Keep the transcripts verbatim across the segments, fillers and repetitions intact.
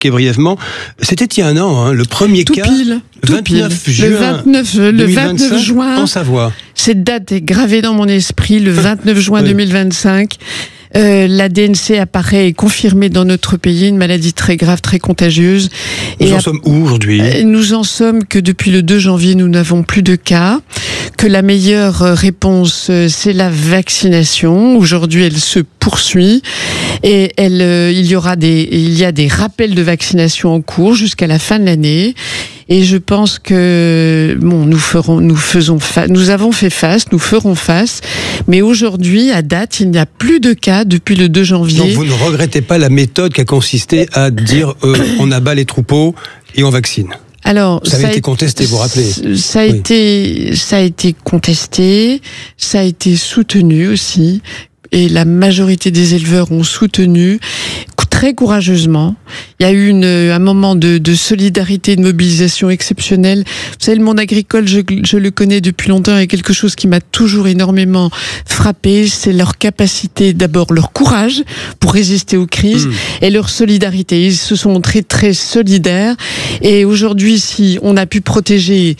brièvement. C'était il y a un an, hein, le premier tout cas. Pile, tout vingt-neuf pile. juin Le vingt-neuf, le vingt-neuf juin. En Savoie. Cette date est gravée dans mon esprit, le vingt-neuf juin oui. deux mille vingt-cinq. Euh, la D N C apparaît et confirmée dans notre pays, une maladie très grave, très contagieuse. Nous et en à... sommes où aujourd'hui ? Nous en sommes que depuis le deux janvier, nous n'avons plus de cas, que la meilleure réponse, c'est la vaccination. Aujourd'hui, elle se poursuit et elle, il y aura des, il y a des rappels de vaccination en cours jusqu'à la fin de l'année. Et je pense que bon, nous ferons, nous faisons face, nous avons fait face, nous ferons face. Mais aujourd'hui, à date, il n'y a plus de cas depuis le deux janvier. Donc vous ne regrettez pas la méthode qui a consisté à dire euh, on abat les troupeaux et on vaccine. Alors, ça a été contesté, vous vous rappelez ? Ça a oui. été, ça a été contesté, ça a été soutenu aussi. Et la majorité des éleveurs ont soutenu très courageusement. Il y a eu une, un moment de, de solidarité, de mobilisation exceptionnelle. Vous savez, le monde agricole, je, je le connais depuis longtemps, et quelque chose qui m'a toujours énormément frappé, c'est leur capacité, d'abord leur courage pour résister aux crises mmh. et leur solidarité. Ils se sont montrés très solidaires. Et aujourd'hui, si on a pu protéger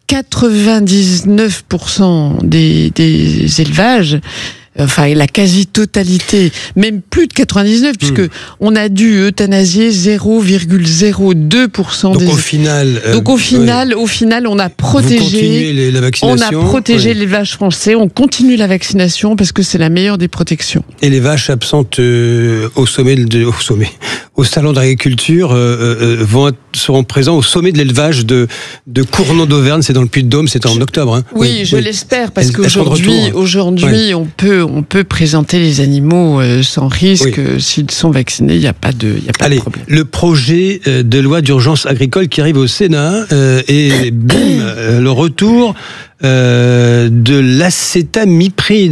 quatre-vingt-dix-neuf pour cent des, des élevages, enfin la quasi-totalité, même plus de quatre-vingt-dix-neuf, mmh. puisque on a dû euthanasier zéro virgule zéro deux pour cent Donc des... au final, euh, donc au final, ouais. au final, on a protégé, les, la vaccination, on a protégé ouais. les vaches français. On continue la vaccination parce que c'est la meilleure des protections. Et les vaches absentes euh, au sommet, de, au sommet, au salon d'agriculture, euh, euh, vont seront présents au sommet de l'élevage de de Cournon d'Auvergne. C'est dans le Puy-de-Dôme. C'était en octobre. Hein. Oui, oui, je oui. l'espère parce qu'aujourd'hui, aujourd'hui, ouais. on peut on peut présenter les animaux euh, sans risque oui. s'ils sont vaccinés. Il n'y a pas de il y a pas Allez, de problème. Le projet de loi d'urgence agricole qui arrive au Sénat euh, et bim, euh, le retour euh, de l'acétamipride.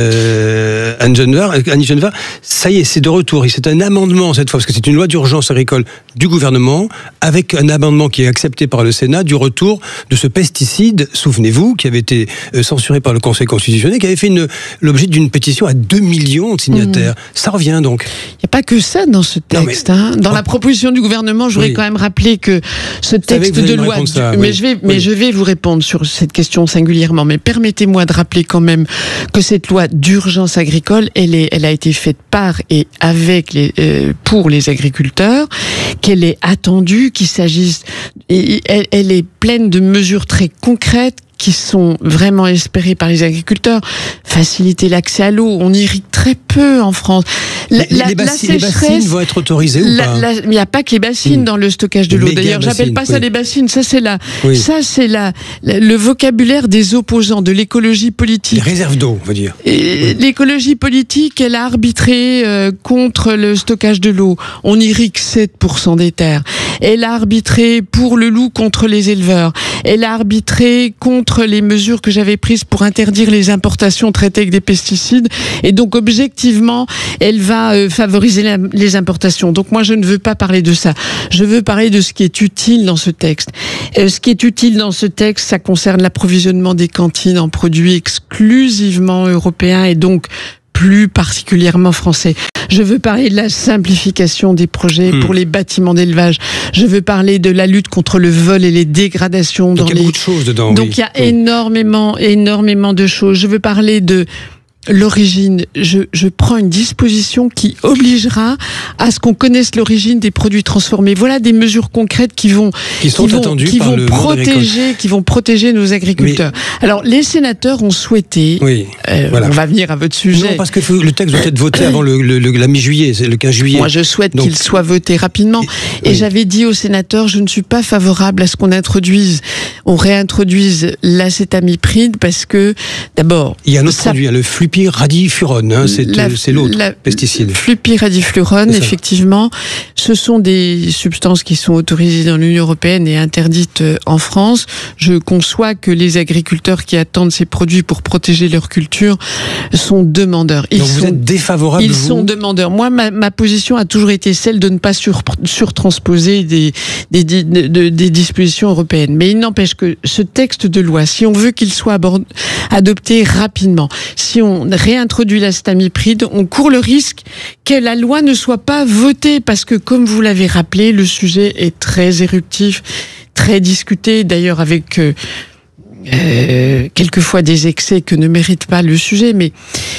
Euh, Anne Genevard, Annie Genevard, ça y est, c'est de retour. Et c'est un amendement cette fois, parce que c'est une loi d'urgence agricole du gouvernement, avec un amendement qui est accepté par le Sénat du retour de ce pesticide, souvenez-vous, qui avait été censuré par le Conseil constitutionnel, qui avait fait une, l'objet d'une pétition à deux millions de signataires. Mmh. Ça revient donc. Il n'y a pas que ça dans ce texte. Non, mais... hein. Dans oh. la proposition du gouvernement, je voudrais oui. quand même rappeler que ce texte de loi... Ça, mais oui. je vais, mais oui. je vais vous répondre sur cette question singulièrement. Mais permettez-moi de rappeler quand même que cette loi d'urgence agricole, elle, est, elle a été faite par et avec les, euh, pour les agriculteurs, qu'elle est attendue, qu'il s'agisse... Et elle, elle est pleine de mesures très concrètes qui sont vraiment espérés par les agriculteurs. Faciliter l'accès à l'eau. On irrigue très peu en France. La, les, la, bassi- la sécheresse, les bassines vont être autorisées ou la, pas la, Il n'y a pas que les bassines mmh. dans le stockage de l'eau. Méga D'ailleurs, bassines, j'appelle pas ça oui. des bassines. Ça, c'est la, oui. ça, c'est la, la, le vocabulaire des opposants de l'écologie politique. Les réserves d'eau, on va dire. Et oui. L'écologie politique, elle a arbitré euh, contre le stockage de l'eau. On irrigue sept pour cent des terres. Elle a arbitré pour le loup contre les éleveurs. Elle a arbitré contre les mesures que j'avais prises pour interdire les importations traitées avec des pesticides. Et donc, objectivement, elle va euh, favoriser la, les importations. Donc, moi, je ne veux pas parler de ça. Je veux parler de ce qui est utile dans ce texte. Euh, ce qui est utile dans ce texte, ça concerne l'approvisionnement des cantines en produits exclusivement européens et donc plus particulièrement français. Je veux parler de la simplification des projets mmh. pour les bâtiments d'élevage. Je veux parler de la lutte contre le vol et les dégradations. Donc dans il y a les... beaucoup de choses dedans. Donc oui. il y a oui. énormément, énormément de choses. Je veux parler de l'origine. Je, je prends une disposition qui obligera à ce qu'on connaisse l'origine des produits transformés. Voilà des mesures concrètes qui vont qui sont qui vont, attendues qui par vont le protéger, qui vont protéger nos agriculteurs. Mais, Alors les sénateurs ont souhaité. Oui. Euh, voilà. On va venir à votre sujet. Non, parce que le texte doit être voté avant le, le, le la mi-juillet, c'est le quinze juillet. Moi, je souhaite Donc, qu'il soit voté rapidement. Et, et oui. j'avais dit aux sénateurs, je ne suis pas favorable à ce qu'on introduise, on réintroduise l'acétamipride parce que d'abord. Il y a un autre ça, produit, le flupyradifurone. Hein, c'est, la, c'est l'autre la, pesticide. Flupyradiflurone, effectivement, ce sont des substances qui sont autorisées dans l'Union européenne et interdites en France. Je conçois que les agriculteurs qui attendent ces produits pour protéger leur culture sont demandeurs. Ils Donc sont, vous êtes défavorable. Ils vous sont demandeurs. Moi, ma, ma position a toujours été celle de ne pas sur, surtransposer des, des, des, des, des dispositions européennes. Mais il n'empêche que ce texte de loi, si on veut qu'il soit abord, adopté rapidement, si on on réintroduit l'acétamipride, on court le risque que la loi ne soit pas votée, parce que, comme vous l'avez rappelé, le sujet est très éruptif, très discuté, d'ailleurs avec euh, euh, quelquefois des excès que ne mérite pas le sujet, mais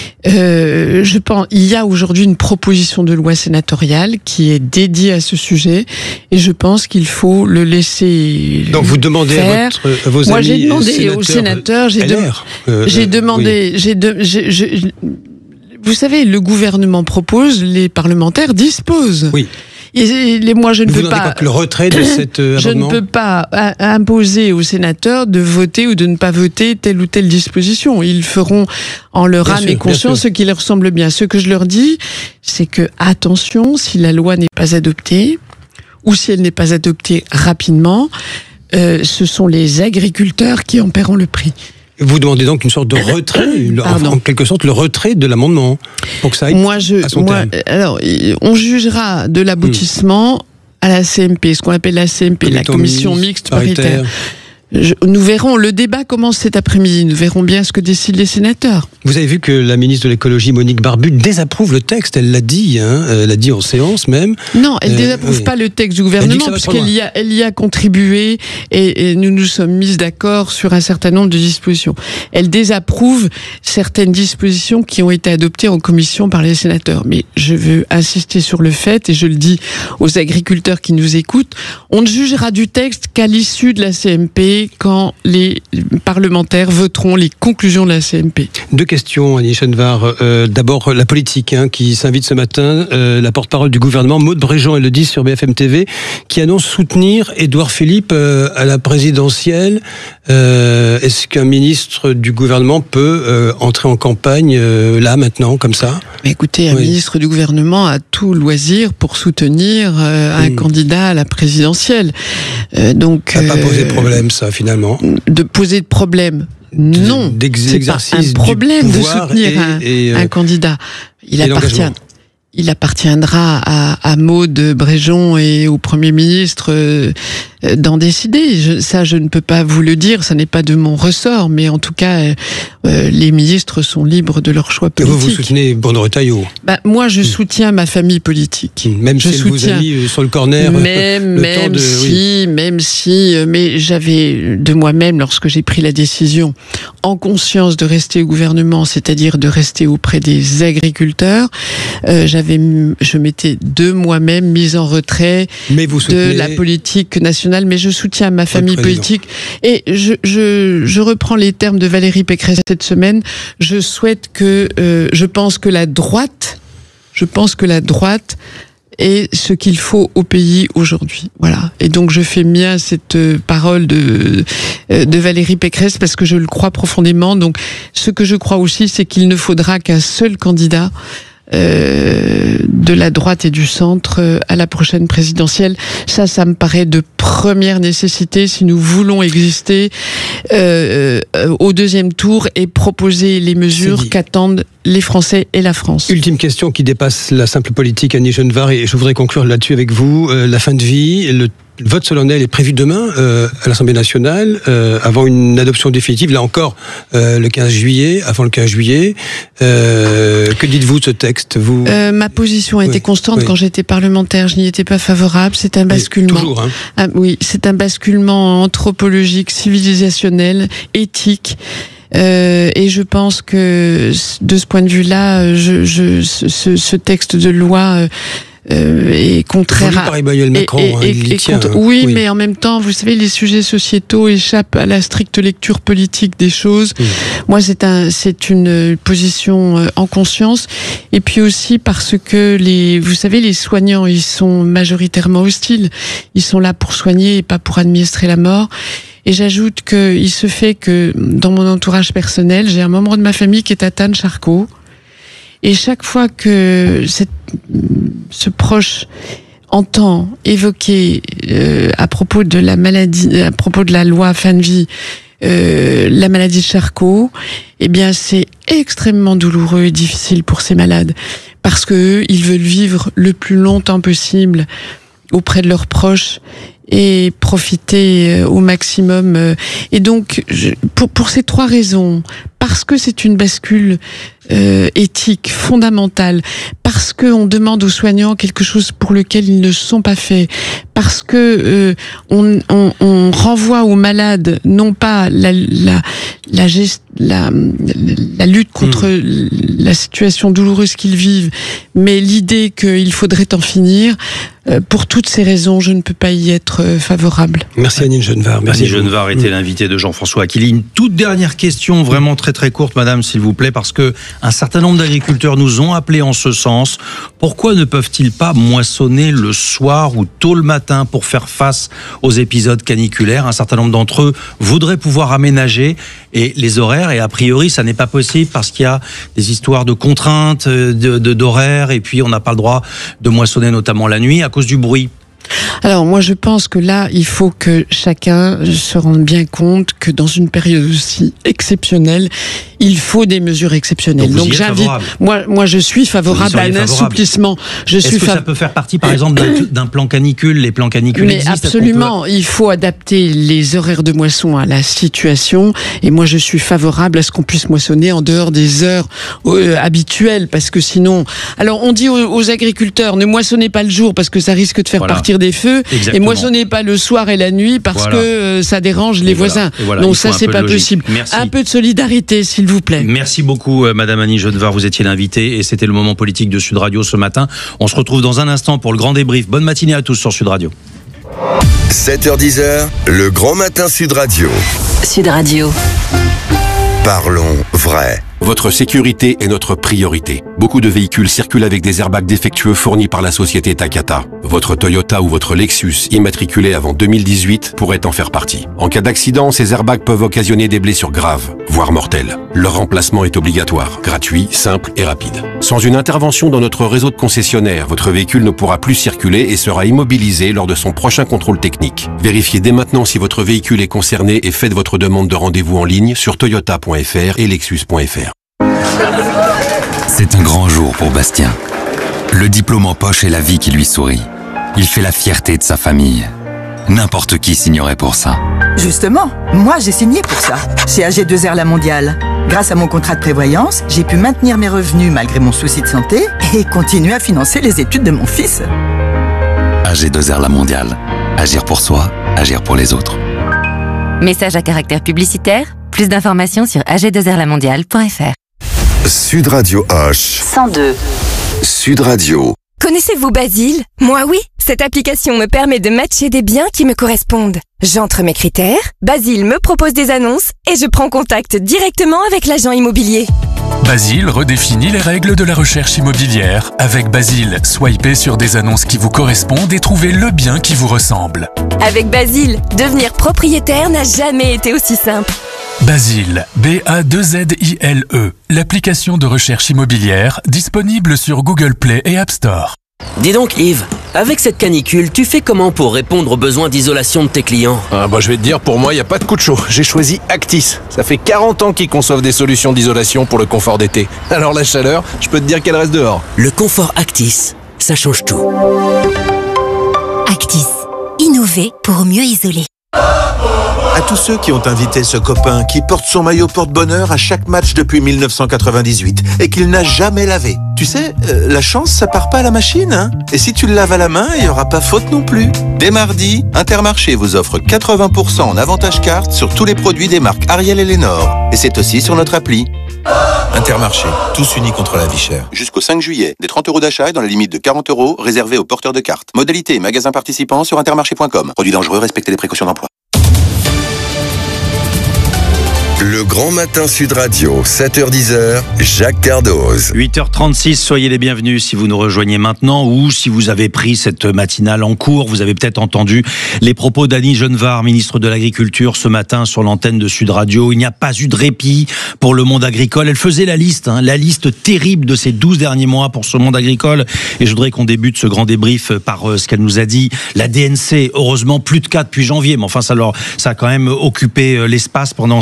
euh, je pense il y a aujourd'hui une proposition de loi sénatoriale qui est dédiée à ce sujet, et je pense qu'il faut le laisser. Donc vous demandez faire. à, votre, à vos Moi, amis j'ai demandé sénateurs aux sénateurs, j'ai, de, euh, j'ai euh, demandé, oui. j'ai de, j'ai, j'ai, vous savez, le gouvernement propose, les parlementaires disposent. Oui. Et les, moi, je ne vous peux pas. Le retrait de cet euh, je ne peux pas a, imposer aux sénateurs de voter ou de ne pas voter telle ou telle disposition. Ils feront en leur bien âme sûr, et conscience ce qui leur semble bien. Ce que je leur dis, c'est que attention, si la loi n'est pas adoptée ou si elle n'est pas adoptée rapidement, euh, ce sont les agriculteurs qui en paieront le prix. Vous demandez donc une sorte de retrait, en, en quelque sorte le retrait de l'amendement, pour que ça aille moi, je, à son moi, terme. Alors, on jugera de l'aboutissement mmh. à la C M P, ce qu'on appelle la C M P, la commission mixte paritaire. paritaire. Je, nous verrons, le débat commence cet après-midi, nous verrons bien ce que décident les sénateurs. Vous avez vu que la ministre de l'écologie, Monique Barbu, désapprouve le texte, elle l'a dit, hein, elle l'a dit en séance même. Non, elle euh, désapprouve oui. pas le texte du gouvernement, puisqu'elle y a, elle y a contribué, et, et nous nous sommes mis d'accord sur un certain nombre de dispositions. Elle désapprouve certaines dispositions qui ont été adoptées en commission par les sénateurs. Mais je veux insister sur le fait, et je le dis aux agriculteurs qui nous écoutent, on ne jugera du texte qu'à l'issue de la C M P, quand les parlementaires voteront les conclusions de la C M P. Deux questions, Annie Chenvar. Euh, d'abord, la politique, hein, qui s'invite ce matin, euh, la porte-parole du gouvernement, Maud Bréjean, elle le dit sur B F M T V, qui annonce soutenir Édouard Philippe euh, à la présidentielle. Euh, est-ce qu'un ministre du gouvernement peut euh, entrer en campagne, euh, là, maintenant, comme ça ? Mais écoutez, un oui. ministre du gouvernement a tout loisir pour soutenir euh, un mmh. candidat à la présidentielle. Euh, donc, ça n'a pas posé de problème, ça, finalement. De poser de problème, non. C'est pas un problème de soutenir et, un, et, euh, un candidat. Il appartient. Il appartiendra à, à Maud Bréjean et au Premier ministre euh, d'en décider. Je, ça, je ne peux pas vous le dire, ça n'est pas de mon ressort, mais en tout cas, euh, les ministres sont libres de leur choix politique. Et vous, vous soutenez Bruno Retailleau ? Bah, moi, je soutiens ma famille politique. Même je si elle soutiens, vous a mis sur le corner. Même, le même temps de, si, oui. même si, mais j'avais de moi-même, lorsque j'ai pris la décision, en conscience de rester au gouvernement, c'est-à-dire de rester auprès des agriculteurs, euh, j'avais je m'étais de moi-même mise en retrait mais vous de la politique nationale, mais je soutiens ma famille politique. Et je, je, je reprends les termes de Valérie Pécresse cette semaine. Je souhaite que, euh, je pense que la droite, je pense que la droite est ce qu'il faut au pays aujourd'hui. Voilà. Et donc je fais mien cette parole de de Valérie Pécresse parce que je le crois profondément. Donc ce que je crois aussi, c'est qu'il ne faudra qu'un seul candidat Euh, de la droite et du centre euh, à la prochaine présidentielle. Ça, ça me paraît de première nécessité si nous voulons exister euh, euh, au deuxième tour et proposer les mesures qu'attendent les Français et la France. Ultime question qui dépasse la simple politique, Annie Chenvar, et je voudrais conclure là-dessus avec vous. Euh, la fin de vie, le Le vote solennel est prévu demain euh, à l'Assemblée nationale, euh, avant une adoption définitive, là encore, euh, le quinze juillet, avant le quinze juillet. Euh, que dites-vous de ce texte vous... euh, Ma position a oui, été constante oui. quand j'étais parlementaire, je n'y étais pas favorable. C'est un basculement. Oui, toujours, hein. ah, oui, c'est un basculement anthropologique, civilisationnel, éthique. Euh, et je pense que de ce point de vue-là, je, je, ce, ce texte de loi... Euh, Euh, et contraire à Emmanuel Macron, et, et, hein, et tient, contre, oui, oui, mais en même temps, vous savez, les sujets sociétaux échappent à la stricte lecture politique des choses. Oui. Moi, c'est un, c'est une position en conscience, et puis aussi parce que les, vous savez, les soignants, ils sont majoritairement hostiles. Ils sont là pour soigner et pas pour administrer la mort. Et j'ajoute que il se fait que dans mon entourage personnel, j'ai un membre de ma famille qui est atteint de Charcot. Et chaque fois que cette, ce proche entend évoquer euh, à propos de la maladie, à propos de la loi fin de vie, euh, la maladie de Charcot, eh bien c'est extrêmement douloureux et difficile pour ces malades parce que eux, ils veulent vivre le plus longtemps possible auprès de leurs proches et profiter au maximum. Et donc, je, pour, pour ces trois raisons, parce que c'est une bascule euh, éthique fondamentale, parce que on demande aux soignants quelque chose pour lequel ils ne sont pas faits, parce que euh, on, on, on renvoie aux malades non pas la la la, gest, la, la lutte contre mmh. la situation douloureuse qu'ils vivent, mais l'idée qu'il faudrait en finir. Pour toutes ces raisons, je ne peux pas y être favorable. Merci Annie Genevard. Merci Annie Genevard était l'invitée de Jean-François Aquili. Une toute dernière question, vraiment très très courte, madame, s'il vous plaît, parce que un certain nombre d'agriculteurs nous ont appelés en ce sens. Pourquoi ne peuvent-ils pas moissonner le soir ou tôt le matin pour faire face aux épisodes caniculaires? Un certain nombre d'entre eux voudraient pouvoir aménager et les horaires, et a priori, ça n'est pas possible parce qu'il y a des histoires de contraintes, de, de, d'horaires, et puis on n'a pas le droit de moissonner notamment la nuit à cause du bruit. Alors moi je pense que là il faut que chacun se rende bien compte que dans une période aussi exceptionnelle il faut des mesures exceptionnelles. Donc, Donc j'invite, moi moi je suis favorable à un assouplissement. Je Est-ce suis que fav... ça peut faire partie par exemple d'un, d'un plan canicule? Les plans canicules Mais existent. absolument, peut... il faut adapter les horaires de moisson à la situation. Et moi je suis favorable à ce qu'on puisse moissonner en dehors des heures euh, habituelles, parce que sinon, alors on dit aux, aux agriculteurs ne moissonnez pas le jour parce que ça risque de faire voilà. partir des feux. Exactement. Et moissonnez pas le soir et la nuit parce voilà. que euh, ça dérange les et voisins. Voilà. Voilà. Donc ça c'est pas possible. Merci. Un peu de solidarité s'il vous plaît. Merci beaucoup euh, madame Annie Genevard, vous étiez l'invitée et c'était le moment politique de Sud Radio ce matin. On se retrouve dans un instant pour le grand débrief. Bonne matinée à tous sur Sud Radio. sept heures dix, le grand matin Sud Radio. Sud Radio. Parlons vrai. Votre sécurité est notre priorité. Beaucoup de véhicules circulent avec des airbags défectueux fournis par la société Takata. Votre Toyota ou votre Lexus immatriculé avant deux mille dix-huit pourrait en faire partie. En cas d'accident, ces airbags peuvent occasionner des blessures graves, voire mortelles. Leur remplacement est obligatoire, gratuit, simple et rapide. Sans une intervention dans notre réseau de concessionnaires, votre véhicule ne pourra plus circuler et sera immobilisé lors de son prochain contrôle technique. Vérifiez dès maintenant si votre véhicule est concerné et faites votre demande de rendez-vous en ligne sur toyota point f r et lexus point f r. C'est un grand jour pour Bastien. Le diplôme en poche et la vie qui lui sourit. Il fait la fierté de sa famille. N'importe qui signerait pour ça. Justement, moi j'ai signé pour ça, chez A G deux R La Mondiale. Grâce à mon contrat de prévoyance, j'ai pu maintenir mes revenus malgré mon souci de santé et continuer à financer les études de mon fils. A G deux R La Mondiale. Agir pour soi, agir pour les autres. Message à caractère publicitaire. Plus d'informations sur a g deux r la mondiale point f r. Sud Radio H. cent deux. Sud Radio. Connaissez-vous Basile? Moi oui, cette application me permet de matcher des biens qui me correspondent. J'entre mes critères, Basile me propose des annonces et je prends contact directement avec l'agent immobilier. Basile redéfinit les règles de la recherche immobilière. Avec Basile, swipez sur des annonces qui vous correspondent et trouvez le bien qui vous ressemble. Avec Basile, devenir propriétaire n'a jamais été aussi simple. Basile, B A deux Z I L E, l'application de recherche immobilière disponible sur Google Play et App Store. Dis donc Yves, avec cette canicule, tu fais comment pour répondre aux besoins d'isolation de tes clients? Ah bah je vais te dire, pour moi, il n'y a pas de coup de chaud. J'ai choisi Actis. Ça fait quarante ans qu'ils conçoivent des solutions d'isolation pour le confort d'été. Alors la chaleur, je peux te dire qu'elle reste dehors. Le confort Actis, ça change tout. Actis, innover pour mieux isoler. À tous ceux qui ont invité ce copain qui porte son maillot porte-bonheur à chaque match depuis mille neuf cent quatre-vingt-dix-huit et qu'il n'a jamais lavé. Tu sais, euh, la chance, ça part pas à la machine, hein. Et si tu le laves à la main, il n'y aura pas faute non plus. Dès mardi, Intermarché vous offre quatre-vingts pour cent en avantage carte sur tous les produits des marques Ariel et Lénore. Et c'est aussi sur notre appli. Intermarché, tous unis contre la vie chère. Jusqu'au cinq juillet, des trente euros d'achat et dans la limite de quarante euros réservés aux porteurs de cartes. Modalité et magasins participants sur intermarché point com. Produits dangereux, respectez les précautions d'emploi. Le grand matin Sud Radio, sept heures dix, Jacques Cardoz. huit heures trente-six, soyez les bienvenus si vous nous rejoignez maintenant ou si vous avez pris cette matinale en cours. Vous avez peut-être entendu les propos d'Annie Genevard, ministre de l'Agriculture, ce matin sur l'antenne de Sud Radio. Il n'y a pas eu de répit pour le monde agricole. Elle faisait la liste, hein, la liste terrible de ces douze derniers mois pour ce monde agricole. Et je voudrais qu'on débute ce grand débrief par euh, ce qu'elle nous a dit. La D N C, heureusement, plus de cas depuis janvier. Mais enfin, ça, leur, ça a quand même occupé euh, l'espace pendant six mois.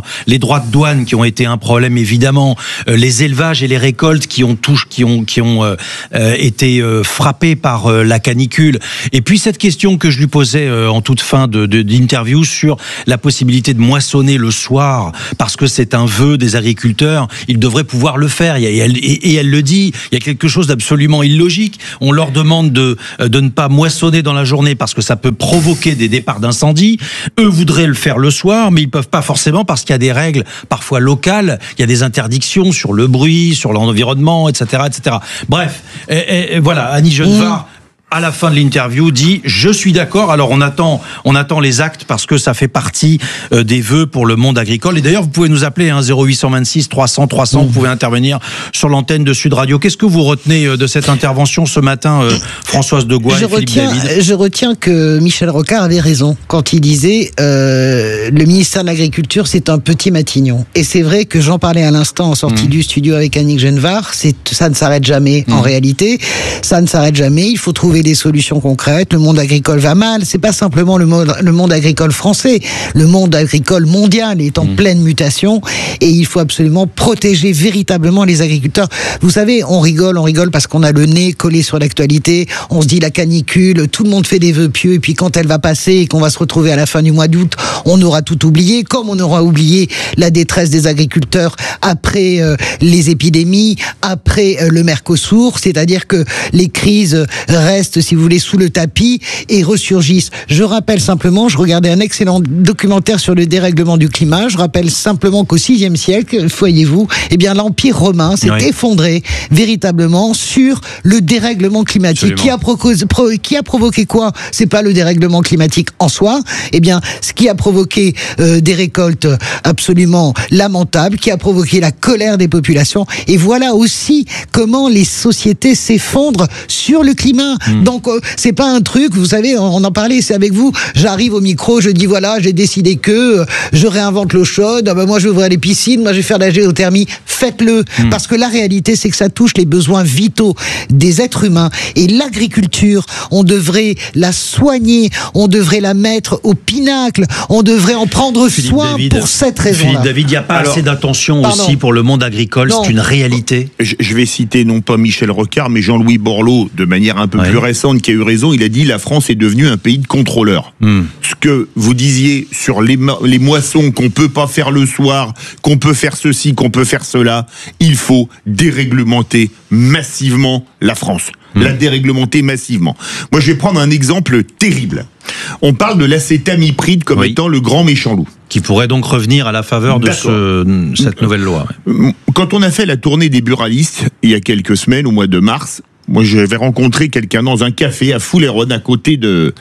avoir les droits de douane qui ont été un problème évidemment, euh, les élevages et les récoltes qui ont touché, qui ont qui ont euh, euh, été euh, frappés par euh, la canicule. Et puis cette question que je lui posais euh, en toute fin de, de d'interview sur la possibilité de moissonner le soir parce que c'est un vœu des agriculteurs, ils devraient pouvoir le faire. Et elle, et, et elle le dit, il y a quelque chose d'absolument illogique. On leur demande de de ne pas moissonner dans la journée parce que ça peut provoquer des départs d'incendie. Eux voudraient le faire le soir, mais ils peuvent pas forcément parce qu'il y a des règles parfois locales, il y a des interdictions sur le bruit, sur l'environnement, et cetera, et cetera. Bref, et, et voilà, Annie Genevard, à la fin de l'interview, dit « Je suis d'accord ». Alors, on attend, on attend les actes parce que ça fait partie euh, des vœux pour le monde agricole. Et d'ailleurs, vous pouvez nous appeler, hein, zéro huit cent vingt-six trois cents trois cents. Mmh. Vous pouvez intervenir sur l'antenne de Sud Radio. Qu'est-ce que vous retenez euh, de cette intervention ce matin, euh, Françoise de Gouin et Philippe retiens, David ? Je retiens que Michel Rocard avait raison quand il disait euh, le ministère de l'Agriculture, c'est un petit Matignon. Et c'est vrai que j'en parlais à l'instant en sortie mmh. du studio avec Annick Genevard. C'est, ça ne s'arrête jamais mmh. en réalité. Ça ne s'arrête jamais. Il faut trouver des solutions concrètes. Le monde agricole va mal. C'est pas simplement le monde, le monde agricole français. Le monde agricole mondial est en mmh. pleine mutation et il faut absolument protéger véritablement les agriculteurs. Vous savez, on rigole, on rigole parce qu'on a le nez collé sur l'actualité. On se dit la canicule, tout le monde fait des vœux pieux et puis quand elle va passer et qu'on va se retrouver à la fin du mois d'août, on aura tout oublié, comme on aura oublié la détresse des agriculteurs après euh, les épidémies, après euh, le Mercosur, c'est-à-dire que les crises restent, si vous voulez, sous le tapis et ressurgissent. Je rappelle simplement, je regardais un excellent documentaire sur le dérèglement du climat, je rappelle simplement qu'au sixième siècle, voyez-vous, eh bien l'Empire romain s'est oui. effondré véritablement sur le dérèglement climatique. Qui a, provo- pro- qui a provoqué quoi ? C'est pas le dérèglement climatique en soi, eh bien ce qui a provoqué euh, des récoltes absolument lamentables, qui a provoqué la colère des populations, et voilà aussi comment les sociétés s'effondrent sur le climat. Mmh. Donc euh, c'est pas un truc, vous savez, on en parlait, c'est avec vous, j'arrive au micro, je dis voilà, j'ai décidé que euh, je réinvente l'eau chaude, ah ben moi je vais ouvrir les piscines, moi je vais faire de la géothermie, faites-le, mmh. parce que la réalité c'est que ça touche les besoins vitaux des êtres humains, et l'agriculture, on devrait la soigner, on devrait la mettre au pinacle, on devrait en prendre Philippe soin David, pour cette raison-là. Philippe David, il n'y a pas Alors, assez d'attention pardon. aussi pour le monde agricole, non. c'est une réalité. Je, je vais citer non pas Michel Rocard, mais Jean-Louis Borloo, de manière un peu ouais. plus récente, qui a eu raison, il a dit la France est devenue un pays de contrôleurs. Mm. Ce que vous disiez sur les, les moissons qu'on peut pas faire le soir, qu'on peut faire ceci, qu'on peut faire cela, il faut déréglementer massivement la France. Mmh. La déréglementer massivement. Moi, je vais prendre un exemple terrible. On parle de l'acétamipride comme oui. étant le grand méchant loup. Qui pourrait donc revenir à la faveur de ce, cette nouvelle loi. Ouais. Quand on a fait la tournée des buralistes, il y a quelques semaines, au mois de mars, moi, j'avais rencontré quelqu'un dans un café à Foulayronne, à côté de,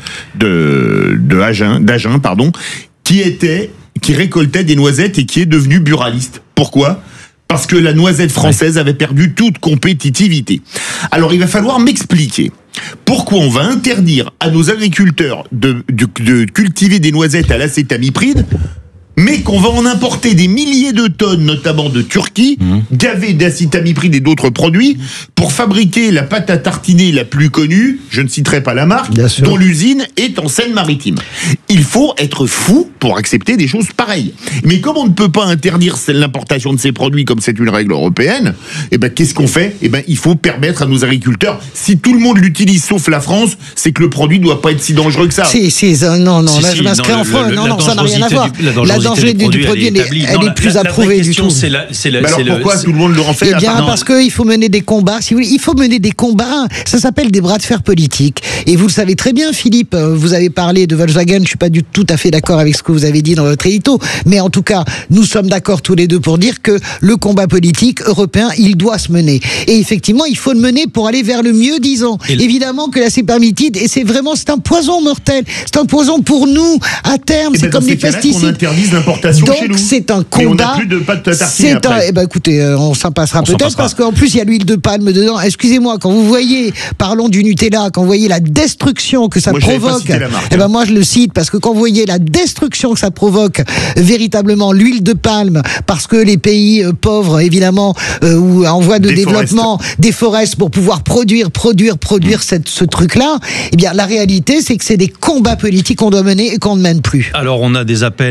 de, de Agen, d'Agen, pardon, qui était, qui récoltait des noisettes et qui est devenu buraliste. Pourquoi ? Parce que la noisette française avait perdu toute compétitivité. Alors, il va falloir m'expliquer pourquoi on va interdire à nos agriculteurs de, de, de cultiver des noisettes à l'acétamipride, mais qu'on va en importer des milliers de tonnes, notamment de Turquie, mmh. gavées d'acétamipride et d'autres produits, pour fabriquer la pâte à tartiner la plus connue, je ne citerai pas la marque, dont l'usine est en Seine-Maritime. Il faut être fou pour accepter des choses pareilles. Mais comme on ne peut pas interdire l'importation de ces produits, comme c'est une règle européenne, eh ben, qu'est-ce qu'on fait ? Eh ben, il faut permettre à nos agriculteurs, si tout le monde l'utilise sauf la France, c'est que le produit ne doit pas être si dangereux que ça. Si, si, non, non, si, là si, je m'inscris en France, non, non, ça n'a rien à voir. Du, la La danger du produit, elle est, établie. elle non, est plus la, approuvée la du tout. C'est la, c'est la, alors c'est pourquoi le, tout le monde le en fait ? Eh bien, parce qu'il faut mener des combats. Si vous voulez, il faut mener des combats. Ça s'appelle des bras de fer politiques. Et vous le savez très bien, Philippe. Vous avez parlé de Volkswagen. Je suis pas du tout à fait d'accord avec ce que vous avez dit dans votre édito. Mais en tout cas, nous sommes d'accord tous les deux pour dire que le combat politique européen, il doit se mener. Et effectivement, il faut le mener pour aller vers le mieux disant. Le... Évidemment que l'acétamiprid, et c'est vraiment, c'est un poison mortel. C'est un poison pour nous à terme. Et c'est ben comme les pesticides. On interdise l'importation. Donc c'est un combat. Mais on n'a plus de pâte à tartiner c'est un, eh ben écoutez, euh, on s'en passera on peut-être s'en parce qu'en plus il y a l'huile de palme dedans. Excusez-moi, quand vous voyez, parlons du Nutella, quand vous voyez la destruction que ça moi, provoque, marque, eh ben moi je le cite parce que quand vous voyez la destruction que ça provoque véritablement l'huile de palme, parce que les pays euh, pauvres évidemment euh, ou en voie de des développement déforestent pour pouvoir produire, produire, produire mmh. cette, ce truc-là. Eh bien la réalité c'est que c'est des combats politiques qu'on doit mener et qu'on ne mène plus. Alors on a des appels bien sûr.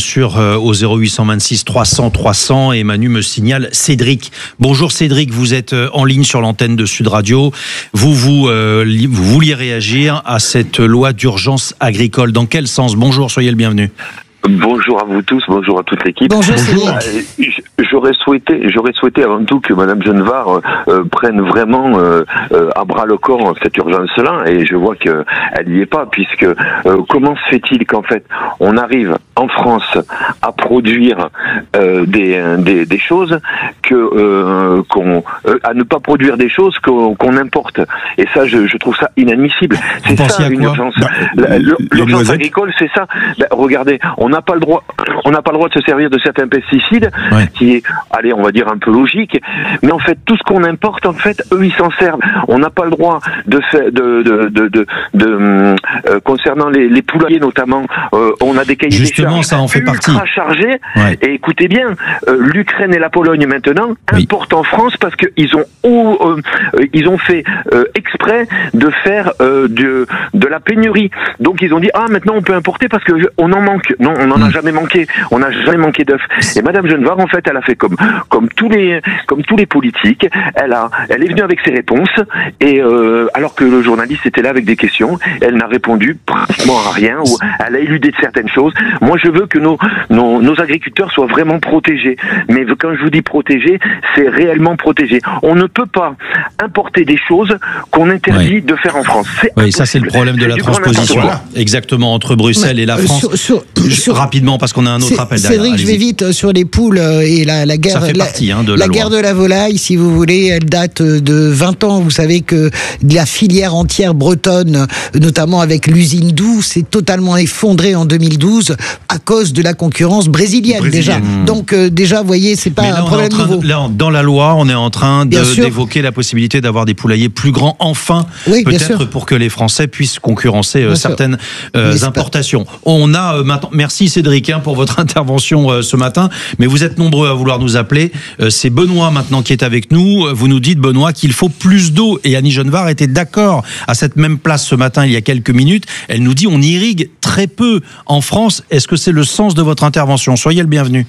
sûr, euh, au zéro huit cent vingt-six trois cents trois cents, et Manu me signale Cédric. Bonjour Cédric, vous êtes en ligne sur l'antenne de Sud Radio. Vous, vous, euh, vous vouliez réagir à cette loi d'urgence agricole. Dans quel sens? Bonjour, soyez le bienvenu. Bonjour à vous tous, bonjour à toute l'équipe. Bonjour. Euh, j'aurais souhaité, j'aurais souhaité avant tout que Madame Genevard euh, prenne vraiment euh, euh, à bras le corps cette urgence-là, et je vois que elle y est pas, puisque euh, comment se fait-il qu'en fait on arrive en France à produire euh, des, des des choses que euh, qu'on euh, à ne pas produire des choses qu'on qu'on importe, et ça je, je trouve ça inadmissible. C'est ça une urgence. Bah, L'urgence agricole, c'est ça. Bah, regardez, on n'a pas le droit, on n'a pas le droit de se servir de certains pesticides, ouais. qui est, allez, on va dire un peu logique, mais en fait tout ce qu'on importe, en fait, eux ils s'en servent. On n'a pas le droit de faire, de, de, de, de, de euh, concernant les, les poulaillers notamment, euh, on a des cahiers Justement, des charges ça en fait ultra partie. chargés. Ouais. Et écoutez bien, euh, l'Ukraine et la Pologne maintenant oui. importent en France parce que ils ont, oh, euh, ils ont fait euh, exprès de faire euh, de, de la pénurie. Donc ils ont dit ah maintenant on peut importer parce que on en manque. Non, on n'en a jamais manqué. On n'a jamais manqué d'œufs. Et Madame Genevard, en fait, elle a fait comme comme tous les comme tous les politiques. Elle a, elle est venue avec ses réponses. Et euh, alors que le journaliste était là avec des questions, elle n'a répondu pratiquement à rien, ou elle a éludé certaines choses. Moi, je veux que nos nos, nos agriculteurs soient vraiment protégés. Mais quand je vous dis protégés, c'est réellement protégés. On ne peut pas importer des choses qu'on interdit oui. de faire en France. Oui, impossible. Ça c'est le problème de la transposition. Exactement, entre Bruxelles Mais, et la France. Euh, sur, sur, sur, rapidement, parce qu'on a un autre appel derrière. Cédric, je vais vite sur les poules et la, la guerre. Ça fait partie, hein, de la, la loi. guerre de la volaille, si vous voulez, elle date de vingt ans. Vous savez que la filière entière bretonne, notamment avec l'usine Doux, s'est totalement effondrée en deux mille douze à cause de la concurrence brésilienne, brésilienne. déjà. Mmh. Donc euh, déjà, vous voyez, c'est pas là, un problème nouveau. De, là, dans la loi, on est en train d'évoquer la possibilité d'avoir des poulaillers plus grands, enfin, oui, peut-être pour que les Français puissent concurrencer euh, certaines euh, importations. Pas... On a euh, maintenant. Merci Cédric hein, pour votre intervention euh, ce matin, mais vous êtes nombreux à vouloir nous appeler. Euh, c'est Benoît maintenant qui est avec nous. Vous nous dites, Benoît, qu'il faut plus d'eau, et Annie Genevard était d'accord à cette même place ce matin il y a quelques minutes. Elle nous dit on irrigue très peu en France. Est-ce que c'est le sens de votre intervention? Soyez le bienvenu.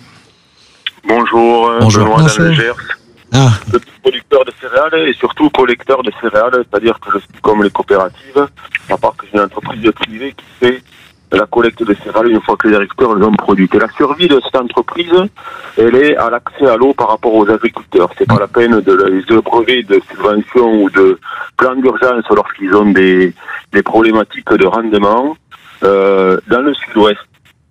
Bonjour, Bonjour. Benoît dans le Gers. Ah. Je suis producteur de céréales et surtout collecteur de céréales, c'est-à-dire que je suis comme les coopératives, à part que j'ai une entreprise privée qui fait la collecte de céréales une fois que les agriculteurs les ont produites. Et la survie de cette entreprise, elle est à l'accès à l'eau par rapport aux agriculteurs. C'est pas la peine de les abreuver de subventions ou de plans d'urgence lorsqu'ils ont des, des problématiques de rendement. Euh, dans le sud-ouest,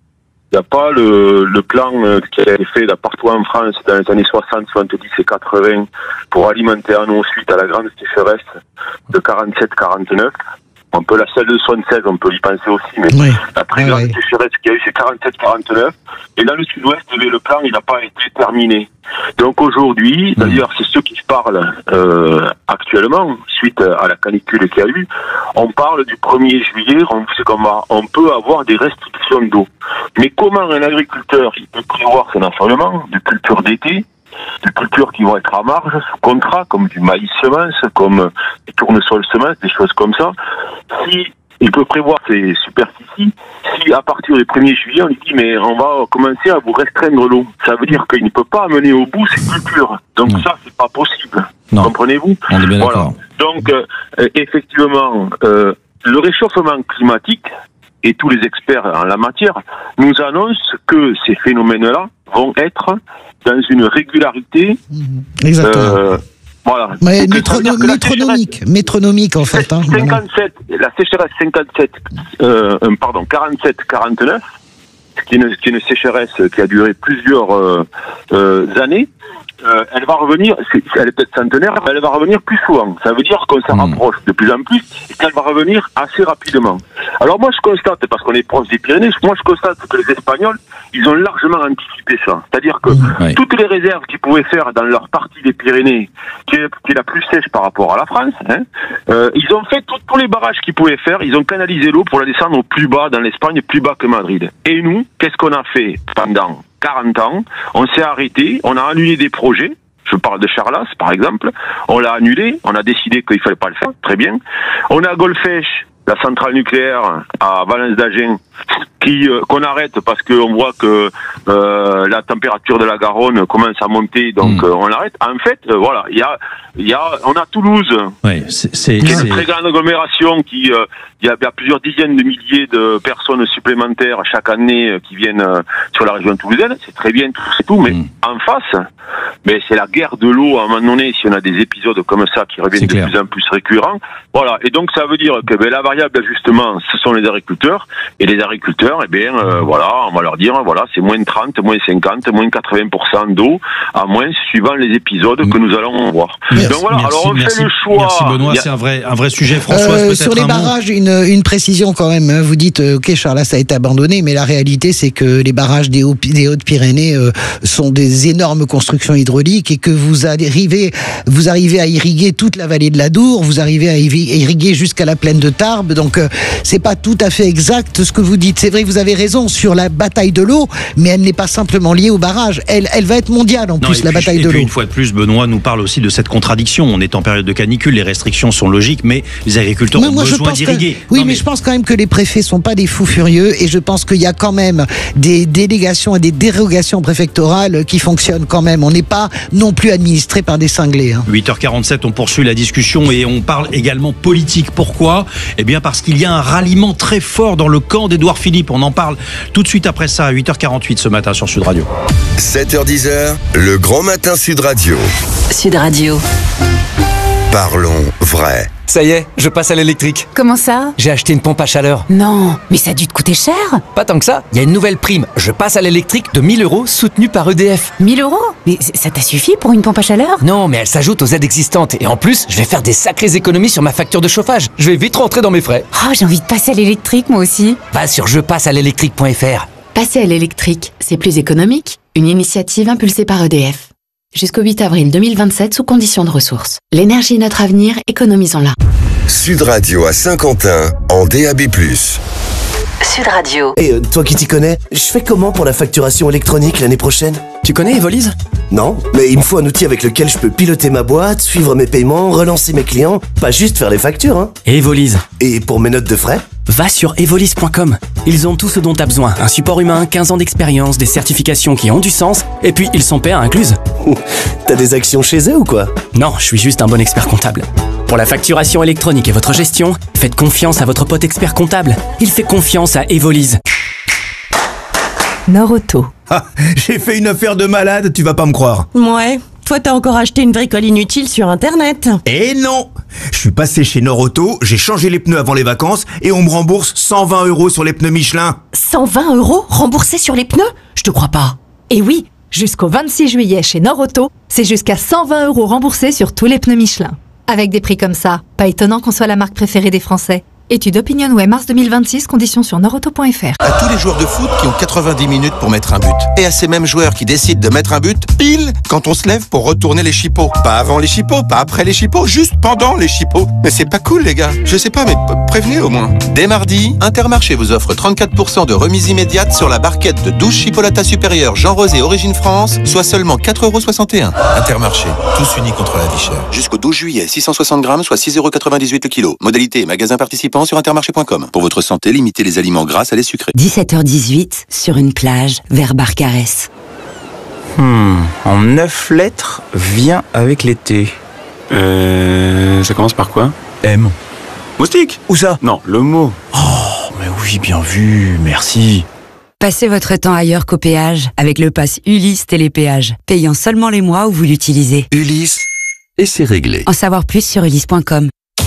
il n'y a pas le, le plan qui a été fait là, partout en France dans les années soixante, soixante-dix et quatre-vingts pour alimenter en eau suite à la grande sécheresse de quarante-sept quarante-neuf. On peut la celle de soixante-seize, on peut y penser aussi, mais oui. la très grande oui. sécheresse qu'il y a eu, c'est quarante-sept quarante-neuf. Et dans le sud-ouest, le plan, il n'a pas été terminé. Donc aujourd'hui, mmh. d'ailleurs, c'est ceux qui parlent euh, actuellement, suite à la canicule qu'il y a eu, on parle du premier juillet, on, c'est qu'on va, on peut avoir des restrictions d'eau. Mais comment un agriculteur, il peut prévoir son affolement de culture d'été, des cultures qui vont être à marge, sous contrat, comme du maïs semence, comme des tournesols semences, des choses comme ça. Si il peut prévoir ces superficies, si à partir du premier juillet, on lui dit mais on va commencer à vous restreindre l'eau, ça veut dire qu'il ne peut pas amener au bout ces cultures. Donc non. ça, c'est pas possible. Non. Comprenez-vous? On est bien voilà. d'accord. Donc, euh, effectivement, euh, le réchauffement climatique, et tous les experts en la matière, nous annoncent que ces phénomènes-là vont être dans une régularité. Exactement. Euh, voilà. Mais métrono métronomique, métronomique en fait. Hein, cinquante-sept, la sécheresse cinquante-sept, euh, pardon, quarante-sept quarante-neuf, qui est une, qui est une sécheresse qui a duré plusieurs euh, euh, années. Euh, elle va revenir, elle est peut-être centenaire, mais elle va revenir plus souvent. Ça veut dire qu'on s'en mmh. rapproche de plus en plus et qu'elle va revenir assez rapidement. Alors moi je constate, parce qu'on est proche des Pyrénées, moi je constate que les Espagnols, ils ont largement anticipé ça. C'est-à-dire que mmh. oui. toutes les réserves qu'ils pouvaient faire dans leur partie des Pyrénées, qui est, qui est la plus sèche par rapport à la France, hein, euh, ils ont fait tous les barrages qu'ils pouvaient faire, ils ont canalisé l'eau pour la descendre au plus bas dans l'Espagne, plus bas que Madrid. Et nous, qu'est-ce qu'on a fait pendant quarante ans, on s'est arrêté, on a annulé des projets, je parle de Charlas par exemple, on l'a annulé, on a décidé qu'il fallait pas le faire, très bien. On a Golfech, la centrale nucléaire à Valence d'Agen, qui euh, qu'on arrête parce qu'on voit que euh, la température de la Garonne commence à monter, donc mmh. euh, on l'arrête. En fait, euh, voilà, il y a, il y a, on a Toulouse, ouais, c'est, c'est, qui est c'est... une très grande agglomération, qui euh, il y, a, il y a plusieurs dizaines de milliers de personnes supplémentaires chaque année euh, qui viennent euh, sur la région toulousaine. C'est très bien, tout, c'est tout, mais mmh. en face, mais c'est la guerre de l'eau à un moment donné. Si on a des épisodes comme ça qui reviennent de plus en plus récurrents, voilà. Et donc ça veut dire que ben, la variable d'ajustement, ce sont les agriculteurs, et les agriculteurs, eh bien, euh, voilà, on va leur dire, voilà, c'est moins trente, moins cinquante, moins quatre-vingts pour cent d'eau, à moins suivant les épisodes mmh. que nous allons voir. Merci, donc voilà, merci, alors on merci, fait le choix. Merci Benoît, a... c'est un vrai, un vrai sujet. Françoise, euh, peut-être sur les un barrages, mot. une, une précision quand même. Hein. Vous dites, euh, ok, Charles, ça a été abandonné, mais la réalité, c'est que les barrages des, Hauts, des Hautes-Pyrénées euh, sont des énormes constructions hydrauliques et que vous arrivez, vous arrivez à irriguer toute la vallée de l'Adour, vous arrivez à irriguer jusqu'à la plaine de Tarbes. Donc, euh, c'est pas tout à fait exact ce que vous dites. C'est vrai que vous avez raison sur la bataille de l'eau, mais elle n'est pas simplement liée au barrage. Elle, elle va être mondiale en non, plus, la puis, bataille de puis, l'eau. Une fois de plus, Benoît nous parle aussi de cette contradiction. On est en période de canicule, les restrictions sont logiques, mais les agriculteurs mais ont moi, besoin d'irriguer. Que, oui, non, mais, mais je pense quand même que les préfets sont pas des fous furieux, et je pense qu'il y a quand même des délégations et des dérogations préfectorales qui fonctionnent quand même. On n'est pas non plus administré par des cinglés. Hein. huit heures quarante-sept, on poursuit la discussion et on parle également politique. Pourquoi ? Eh bien parce qu'il y a un ralliement très fort dans le camp d'Édouard Philippe. On en parle tout de suite après ça, à huit heures quarante-huit ce matin sur Sud Radio. sept heures dix, le grand matin Sud Radio. Sud Radio. Parlons vrai. Ça y est, je passe à l'électrique. Comment ça ? J'ai acheté une pompe à chaleur. Non, mais ça a dû te coûter cher. Pas tant que ça, il y a une nouvelle prime. Je passe à l'électrique de mille euros soutenue par E D F. mille euros ? Mais ça t'a suffi pour une pompe à chaleur ? Non, mais elle s'ajoute aux aides existantes. Et en plus, je vais faire des sacrées économies sur ma facture de chauffage. Je vais vite rentrer dans mes frais. Oh, j'ai envie de passer à l'électrique moi aussi. Va sur je passe à l'électrique point f r. Passer à l'électrique, c'est plus économique. Une initiative impulsée par E D F. Jusqu'au huit avril deux mille vingt-sept sous conditions de ressources. L'énergie est notre avenir, économisons-la. Sud Radio à Saint-Quentin en D A B plus. Sud Radio. Et euh, toi qui t'y connais, je fais comment pour la facturation électronique l'année prochaine ? Tu connais Evolise ? Non, mais il me faut un outil avec lequel je peux piloter ma boîte, suivre mes paiements, relancer mes clients, pas juste faire les factures, hein. Evolise. Et pour mes notes de frais ? Va sur evolise point com. Ils ont tout ce dont tu as besoin. Un support humain, quinze ans d'expérience, des certifications qui ont du sens, et puis ils sont P A incluses. T'as des actions chez eux ou quoi ? Non, je suis juste un bon expert comptable. Pour la facturation électronique et votre gestion, faites confiance à votre pote expert comptable. Il fait confiance à Evolise. Norauto. Ah, j'ai fait une affaire de malade, tu vas pas me croire. Ouais. Toi, t'as encore acheté une bricole inutile sur Internet. Eh non! Je suis passé chez Norauto, j'ai changé les pneus avant les vacances et on me rembourse cent vingt euros sur les pneus Michelin. cent vingt euros remboursés sur les pneus ? Je te crois pas. Et oui, jusqu'au vingt-six juillet chez Norauto, c'est jusqu'à cent vingt euros remboursés sur tous les pneus Michelin. Avec des prix comme ça, pas étonnant qu'on soit la marque préférée des Français. Étude OpinionWay mars deux mille vingt-six, conditions sur norauto point f r. À tous les joueurs de foot qui ont quatre-vingt-dix minutes pour mettre un but. Et à ces mêmes joueurs qui décident de mettre un but pile quand on se lève pour retourner les chipots. Pas avant les chipots, pas après les chipots, juste pendant les chipots. Mais c'est pas cool les gars. Je sais pas, mais prévenez au moins. Dès mardi, Intermarché vous offre trente-quatre pour cent de remise immédiate sur la barquette de douze chipolatas supérieures Jean Rosé Origine France, soit seulement quatre euros soixante et un. Intermarché, tous unis contre la vie chère. Jusqu'au douze juillet, six cent soixante grammes, soit six euros quatre-vingt-dix-huit le kilo. Modalité et magasin participant sur intermarché point com. Pour votre santé, limitez les aliments gras à les sucrés. dix-sept heures dix-huit, sur une plage, vers Barcarès. Hmm, en neuf lettres, vient avec l'été. Euh... Ça commence par quoi ? M. Moustique ? Où ça ? Non, le mot. Oh, mais oui, bien vu, merci. Passez votre temps ailleurs qu'au péage, avec le pass Ulysse Télépéage, payant seulement les mois où vous l'utilisez. Ulysse, et c'est réglé. En savoir plus sur ulysse point com.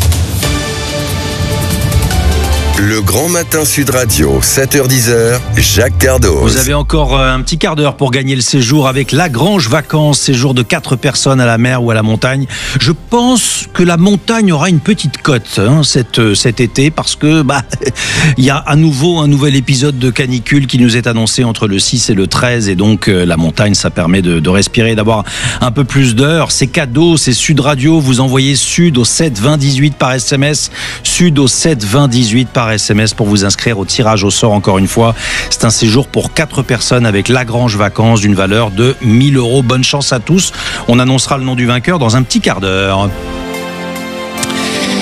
Le grand matin Sud Radio, sept heures dix, Jacques Cardoz. Vous avez encore un petit quart d'heure pour gagner le séjour avec Lagrange Vacances, séjour de quatre personnes à la mer ou à la montagne. Je pense que la montagne aura une petite cote hein, cet, cet été parce que bah il y a à nouveau un nouvel épisode de canicule qui nous est annoncé entre le six et le treize et donc euh, la montagne ça permet de, de respirer, d'avoir un peu plus d'heures. C'est cadeau, c'est Sud Radio, vous envoyez Sud au sept vingt dix-huit par S M S, Sud au sept vingt dix-huit par S M S pour vous inscrire au tirage au sort encore une fois. C'est un séjour pour quatre personnes avec Lagrange Vacances d'une valeur de mille euros. Bonne chance à tous. On annoncera le nom du vainqueur dans un petit quart d'heure.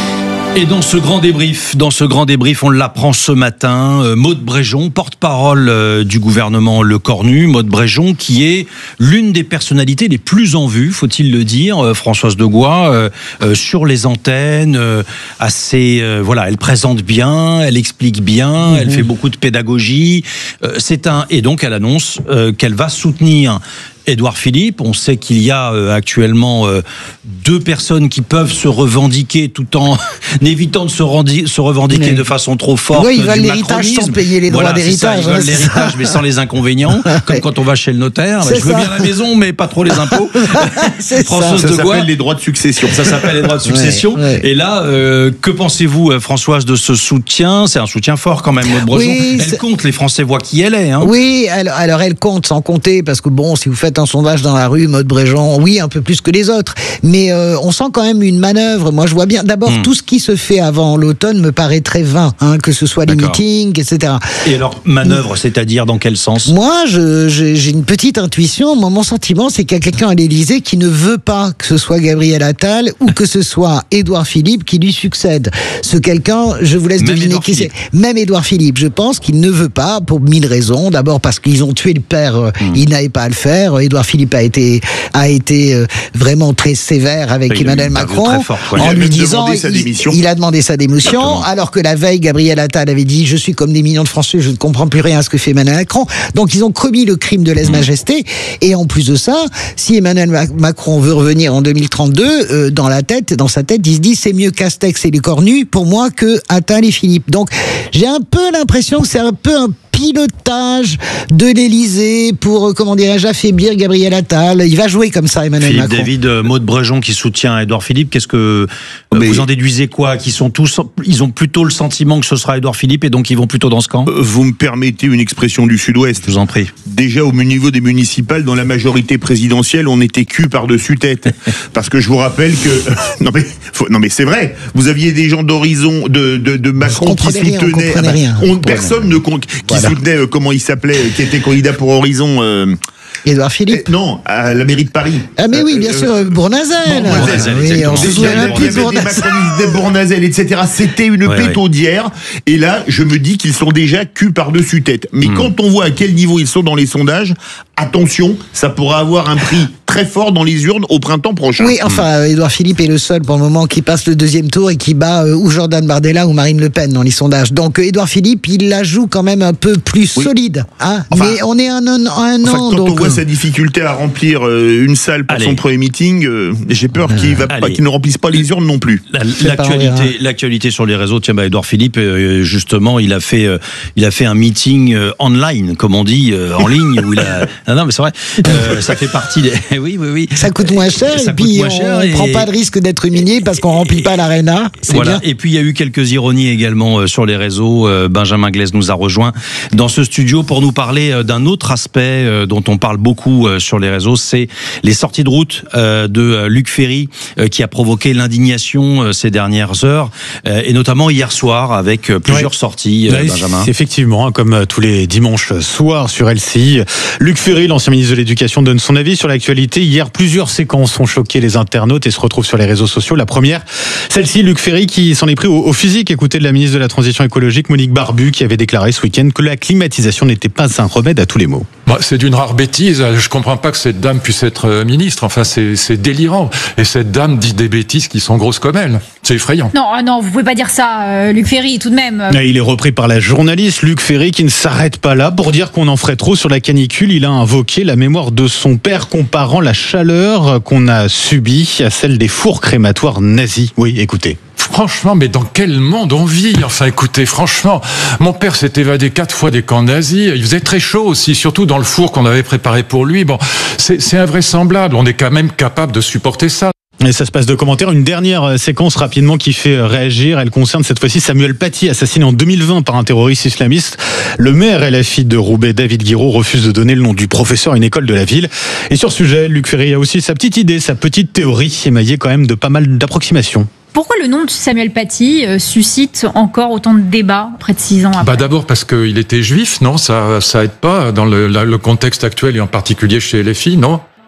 Et dans ce grand débrief, dans ce grand débrief, on l'apprend ce matin, euh, Maude Bréjon, porte-parole euh, du gouvernement Le Cornu, Maude Bréjon qui est l'une des personnalités les plus en vue, faut-il le dire, euh, Françoise de Gois, euh, euh, sur les antennes, euh, assez, euh, voilà, elle présente bien, elle explique bien, mmh. elle fait beaucoup de pédagogie, euh, c'est un, et donc elle annonce euh, qu'elle va soutenir Édouard Philippe. On sait qu'il y a euh, actuellement euh, deux personnes qui peuvent se revendiquer tout en évitant de se, rendi- se revendiquer mais... de façon trop forte. Oui, ils veulent du l'héritage sans payer les droits voilà, d'héritage. Ça, ils veulent l'héritage mais sans les inconvénients, comme ouais. quand on va chez le notaire. Bah, je veux ça. bien la maison mais pas trop les impôts. C'est Françoise ça. de ça Gois. Ça s'appelle les droits de succession. Ça s'appelle les droits de succession. Ouais, ouais. Et là, euh, que pensez-vous, Françoise, de ce soutien ? C'est un soutien fort quand même, Maude Bréjon. Oui, elle c'est... compte, les Français voient qui elle est. Hein. Oui, alors, alors elle compte sans compter, parce que bon, si vous faites un sondage dans la rue, Maude Bréjon, oui, un peu plus que les autres, mais euh, on sent quand même une manœuvre. Moi, je vois bien, d'abord, mmh. tout ce qui se fait avant l'automne me paraît très vain, hein, que ce soit les D'accord. meetings, et cetera. Et alors, manœuvre, mmh. c'est-à-dire dans quel sens ? Moi, je, je, j'ai une petite intuition. Moi, mon sentiment, c'est qu'il y a quelqu'un à l'Élysée qui ne veut pas que ce soit Gabriel Attal ou que ce soit Édouard Philippe qui lui succède. Ce quelqu'un, je vous laisse Même deviner Édouard qui Philippe. c'est. Même Édouard Philippe, je pense qu'il ne veut pas, pour mille raisons. D'abord parce qu'ils ont tué le père, mmh. il n'avait pas à le faire. Édouard Philippe a été a été euh, vraiment très sévère avec il Emmanuel Macron fort, en lui disant il, il a demandé sa démotion Exactement. alors que la veille Gabriel Attal avait dit je suis comme des millions de Français, je ne comprends plus rien à ce que fait Emmanuel Macron. Donc ils ont commis le crime de lèse-majesté et en plus de ça, si Emmanuel Macron veut revenir en deux mille trente-deux, euh, dans la tête, dans sa tête, il se dit c'est mieux Castex et les Cornu pour moi que Attal et Philippe. Donc j'ai un peu l'impression que c'est un peu un pilotage de l'Élysée pour, comment dirais-je, affaiblir Gabriel Attal. Il va jouer comme ça, Emmanuel Philippe Macron. David, euh, Maude Bréjon qui soutient Édouard Philippe, qu'est-ce que euh, Mais... vous en déduisez quoi ? Qu'ils sont tous, ils ont plutôt le sentiment que ce sera Édouard Philippe et donc ils vont plutôt dans ce camp ? Vous me permettez une expression du Sud-Ouest ? Je vous en prie. Déjà au niveau des municipales, dans la majorité présidentielle, on était cul par-dessus tête. Parce que je vous rappelle que non mais faut... non mais c'est vrai. Vous aviez des gens d'Horizon, de de, de Macron qui soutenaient. On rien, on, personne ne con... qui voilà. soutenait euh, comment il s'appelait, euh, qui était candidat pour Horizon. Euh... Édouard Philippe euh, Non, à la mairie de Paris. Ah mais oui, bien euh, sûr, euh, Bournazel. Bournazel, oui, on se souvient un peu de Bournazel. Des Bournazel, et cetera. C'était une ouais, pétaudière. Ouais. Et là, je me dis qu'ils sont déjà cul par-dessus tête. Mais mmh. quand on voit à quel niveau ils sont dans les sondages, attention, ça pourra avoir un prix très fort dans les urnes au printemps prochain. Oui, enfin, mmh. Édouard Philippe est le seul pour le moment qui passe le deuxième tour et qui bat euh, ou Jordan Bardella ou Marine Le Pen dans les sondages. Donc Édouard Philippe, il la joue quand même un peu plus oui. solide. Hein enfin, mais on est un, un, un enfin, an. Quand donc, on voit euh... sa difficulté à remplir euh, une salle pour allez. son premier meeting, euh, j'ai peur euh, qu'il, va pas, qu'il ne remplisse pas les urnes non plus. La, l'actualité, l'actualité sur les réseaux, tiens, bah, Édouard Philippe, euh, justement, il a fait, euh, il a fait un meeting euh, online, comme on dit, euh, en ligne, où il a. Non, non, mais c'est vrai. Euh, ça fait partie des. oui, oui, oui. Ça coûte moins cher ça et puis on ne et... prend pas de risque d'être humilié parce qu'on remplit pas l'aréna. C'est voilà. bien. Et puis il y a eu quelques ironies également euh, sur les réseaux. Euh, Benjamin Glaise nous a rejoint dans ce studio pour nous parler euh, d'un autre aspect euh, dont on parle beaucoup euh, sur les réseaux, c'est les sorties de route euh, de euh, Luc Ferry euh, qui a provoqué l'indignation euh, ces dernières heures euh, et notamment hier soir avec euh, plusieurs ouais. sorties. Euh, ouais, Benjamin. C'est effectivement, hein, comme euh, tous les dimanches soirs sur L C I, Luc Ferry, l'ancien ministre de l'Éducation, donne son avis sur l'actualité. Hier, plusieurs séquences ont choqué les internautes et se retrouvent sur les réseaux sociaux. La première, celle-ci, Luc Ferry qui s'en est pris au, au physique. Écoutez de la ministre de la Transition écologique, Monique Barbu, qui avait déclaré ce week-end que la climatisation n'était pas un remède à tous les maux. Bah, c'est d'une rare bêtise. Je comprends pas que cette dame puisse être ministre. Enfin, c'est, c'est délirant. Et cette dame dit des bêtises qui sont grosses comme elle. C'est effrayant. Non, non, vous pouvez pas dire ça, euh, Luc Ferry, tout de même. Il est repris par la journaliste Luc Ferry qui ne s'arrête pas là pour dire qu'on en ferait trop sur la canicule. Il a invoqué la mémoire de son père comparant la chaleur qu'on a subie à celle des fours crématoires nazis. Oui, écoutez. Franchement, mais dans quel monde on vit ? Enfin, écoutez, franchement, mon père s'est évadé quatre fois des camps nazis. Il faisait très chaud aussi, surtout dans le four qu'on avait préparé pour lui. Bon, c'est, c'est invraisemblable. On est quand même capable de supporter ça. Et ça se passe de commentaires. Une dernière séquence rapidement qui fait réagir. Elle concerne cette fois-ci Samuel Paty, assassiné en deux mille vingt par un terroriste islamiste. Le maire et la fille de Roubaix, David Guiraud, refusent de donner le nom du professeur à une école de la ville. Et sur ce sujet, Luc Ferry a aussi sa petite idée, sa petite théorie, émaillée quand même de pas mal d'approximations. Pourquoi le nom de Samuel Paty euh, suscite encore autant de débats près de six ans après ? Bah d'abord parce qu'il était juif, non ? Ça, ça aide pas dans le, la, le contexte actuel et en particulier chez les filles, non ?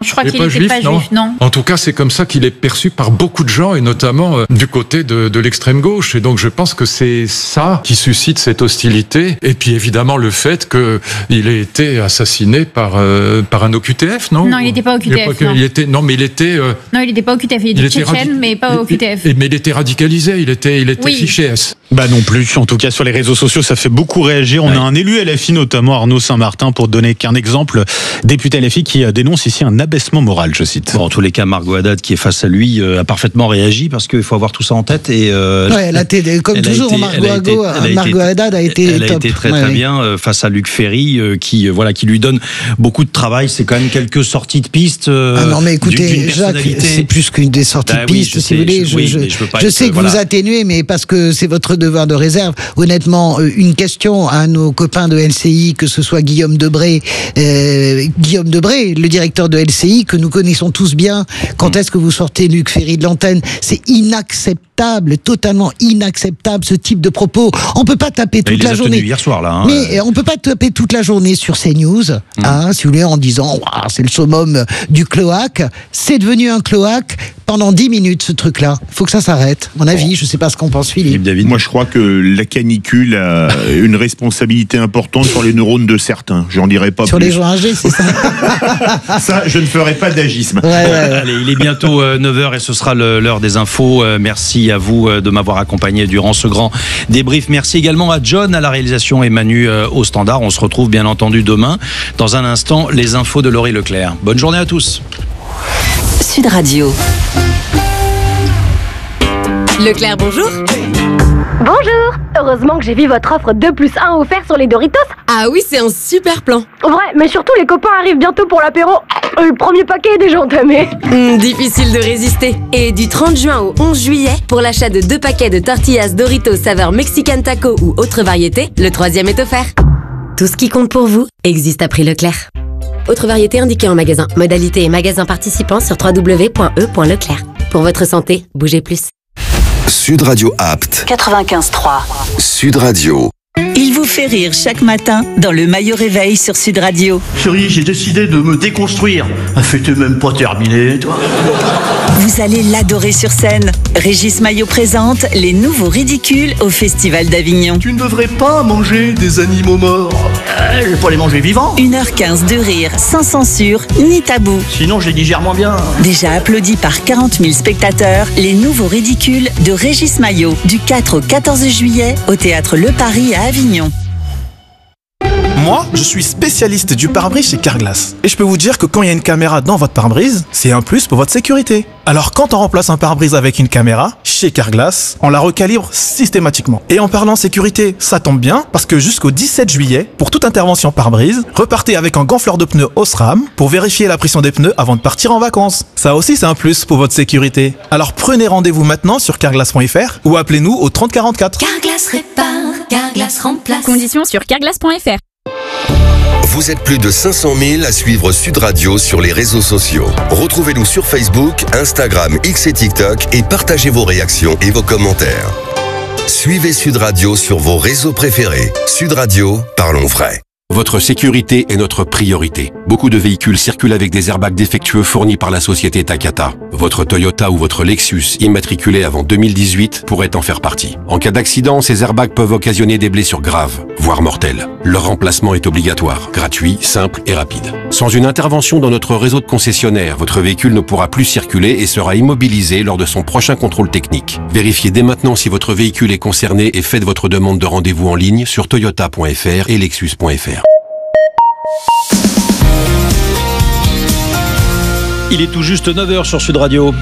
Je crois Il est qu'il pas n'était juif, pas non juif, non. En tout cas, c'est comme ça qu'il est perçu par beaucoup de gens, et notamment euh, du côté de, de l'extrême gauche. Et donc, je pense que c'est ça qui suscite cette hostilité. Et puis, évidemment, le fait qu'il ait été assassiné par euh, par un O Q T F, non? Non, il n'était pas au Q T F. Il est pas- non. il était, non, mais il était. euh, Non, il n'était pas au Q T F. Il était il était tchétchène, radi- mais pas au Q T F. et- mais il était radicalisé. Il était, il était Oui. fiché S. Bah non plus, en tout cas sur les réseaux sociaux ça fait beaucoup réagir. On Ouais. a un élu L F I notamment, Arnaud Saint-Martin, pour donner qu'un exemple, député L F I qui dénonce ici un abaissement moral, je cite. Bon, en tous les cas, Margot Haddad qui est face à lui euh, a parfaitement réagi parce qu'il faut avoir tout ça en tête et euh, Ouais, elle a été, comme elle a toujours, été- Margot, elle a été- Hago- elle a Margot été- Haddad a été elle a top. été très Ouais, très ouais. bien euh, face à Luc Ferry euh, qui euh, voilà qui lui donne beaucoup de travail. C'est quand même quelques sorties de piste. euh, Ah non mais d'une- écoutez, d'une Jacques, personnalité. c'est plus qu'une des sorties Bah de oui, piste, je si sais, vous voulez. je- Je, oui, je- mais je peux pas je être, sais que voilà. vous atténuez, mais parce que c'est votre devoir de réserve. Honnêtement, euh, une question à nos copains de L C I, que ce soit Guillaume Debré, euh, Guillaume Debré, le directeur de L C I, que nous connaissons tous bien. Quand est-ce que vous sortez Luc Ferry de l'antenne? C'est inacceptable, totalement inacceptable ce type de propos. On peut pas taper Bah, il toute les la a journée. tenus hier soir là. hein. Mais euh, on peut pas taper toute la journée sur CNews, hein, si vous voulez, en disant Ouah, c'est le summum du cloaque. C'est devenu un cloaque pendant dix minutes, ce truc-là. Il faut que ça s'arrête. À mon avis, je sais pas ce qu'en pense Philippe. Moi, je crois que la canicule a une responsabilité importante sur les neurones de certains. J'en dirai pas Sur plus. les gens âgés, c'est ça. Ça, je ne ferai pas d'agisme. Ouais, ouais, ouais. Allez, il est bientôt euh, neuf heures et ce sera le- l'heure des infos. Euh, merci à vous euh, de m'avoir accompagné durant ce grand débrief. Merci également à John à la réalisation et Manu euh, au standard. On se retrouve bien entendu demain. Dans un instant, les infos de Laurie Leclerc. Bonne journée à tous. Sud Radio. Leclerc, bonjour. Bonjour. Heureusement que j'ai vu votre offre deux plus un offert sur les Doritos. Ah oui, c'est un super plan. Vrai, mais surtout les copains arrivent bientôt pour l'apéro. Euh, Le premier paquet est déjà entamé. Hmm, difficile de résister. Et du trente juin au onze juillet, pour l'achat de deux paquets de tortillas Doritos saveur Mexican Taco ou autre variété, le troisième est offert. Tout ce qui compte pour vous existe à prix Leclerc. Autre variété indiquée en magasin. Modalité et magasin participants sur w w w point e point leclerc. Pour votre santé, bougez plus. Sud Radio Apt. quatre-vingt-quinze trois. Sud Radio. Il vous fait rire chaque matin dans le Maillot Réveil sur Sud Radio. Chérie, j'ai décidé de me déconstruire. La fête est même pas terminée, toi. Vous allez l'adorer sur scène. Régis Maillot présente les nouveaux ridicules au Festival d'Avignon. Tu ne devrais pas manger des animaux morts. Euh, je vais pas les manger vivants. une heure quinze de rire, sans censure ni tabou. Sinon, je les digère moins bien. Déjà applaudi par quarante mille spectateurs, les nouveaux ridicules de Régis Maillot, du quatre au quatorze juillet, au Théâtre Le Paris à Avignon. Moi, je suis spécialiste du pare-brise chez Carglass. Et je peux vous dire que quand il y a une caméra dans votre pare-brise, c'est un plus pour votre sécurité. Alors quand on remplace un pare-brise avec une caméra, chez Carglass, on la recalibre systématiquement. Et en parlant sécurité, ça tombe bien, parce que jusqu'au dix-sept juillet, pour toute intervention pare-brise, repartez avec un gonfleur de pneus Osram pour vérifier la pression des pneus avant de partir en vacances. Ça aussi, c'est un plus pour votre sécurité. Alors prenez rendez-vous maintenant sur carglass point f r ou appelez-nous au trente quarante-quatre. Carglass répare, Carglass remplace. Conditions sur carglass point f r. Vous êtes plus de cinq cent mille à suivre Sud Radio sur les réseaux sociaux. Retrouvez-nous sur Facebook, Instagram, X et TikTok et partagez vos réactions et vos commentaires. Suivez Sud Radio sur vos réseaux préférés. Sud Radio, parlons vrai. Votre sécurité est notre priorité. Beaucoup de véhicules circulent avec des airbags défectueux fournis par la société Takata. Votre Toyota ou votre Lexus, immatriculé avant deux mille dix-huit, pourrait en faire partie. En cas d'accident, ces airbags peuvent occasionner des blessures graves, voire mortelles. Leur remplacement est obligatoire, gratuit, simple et rapide. Sans une intervention dans notre réseau de concessionnaires, votre véhicule ne pourra plus circuler et sera immobilisé lors de son prochain contrôle technique. Vérifiez dès maintenant si votre véhicule est concerné et faites votre demande de rendez-vous en ligne sur toyota point f r et lexus point f r. Il est tout juste neuf heures sur Sud Radio.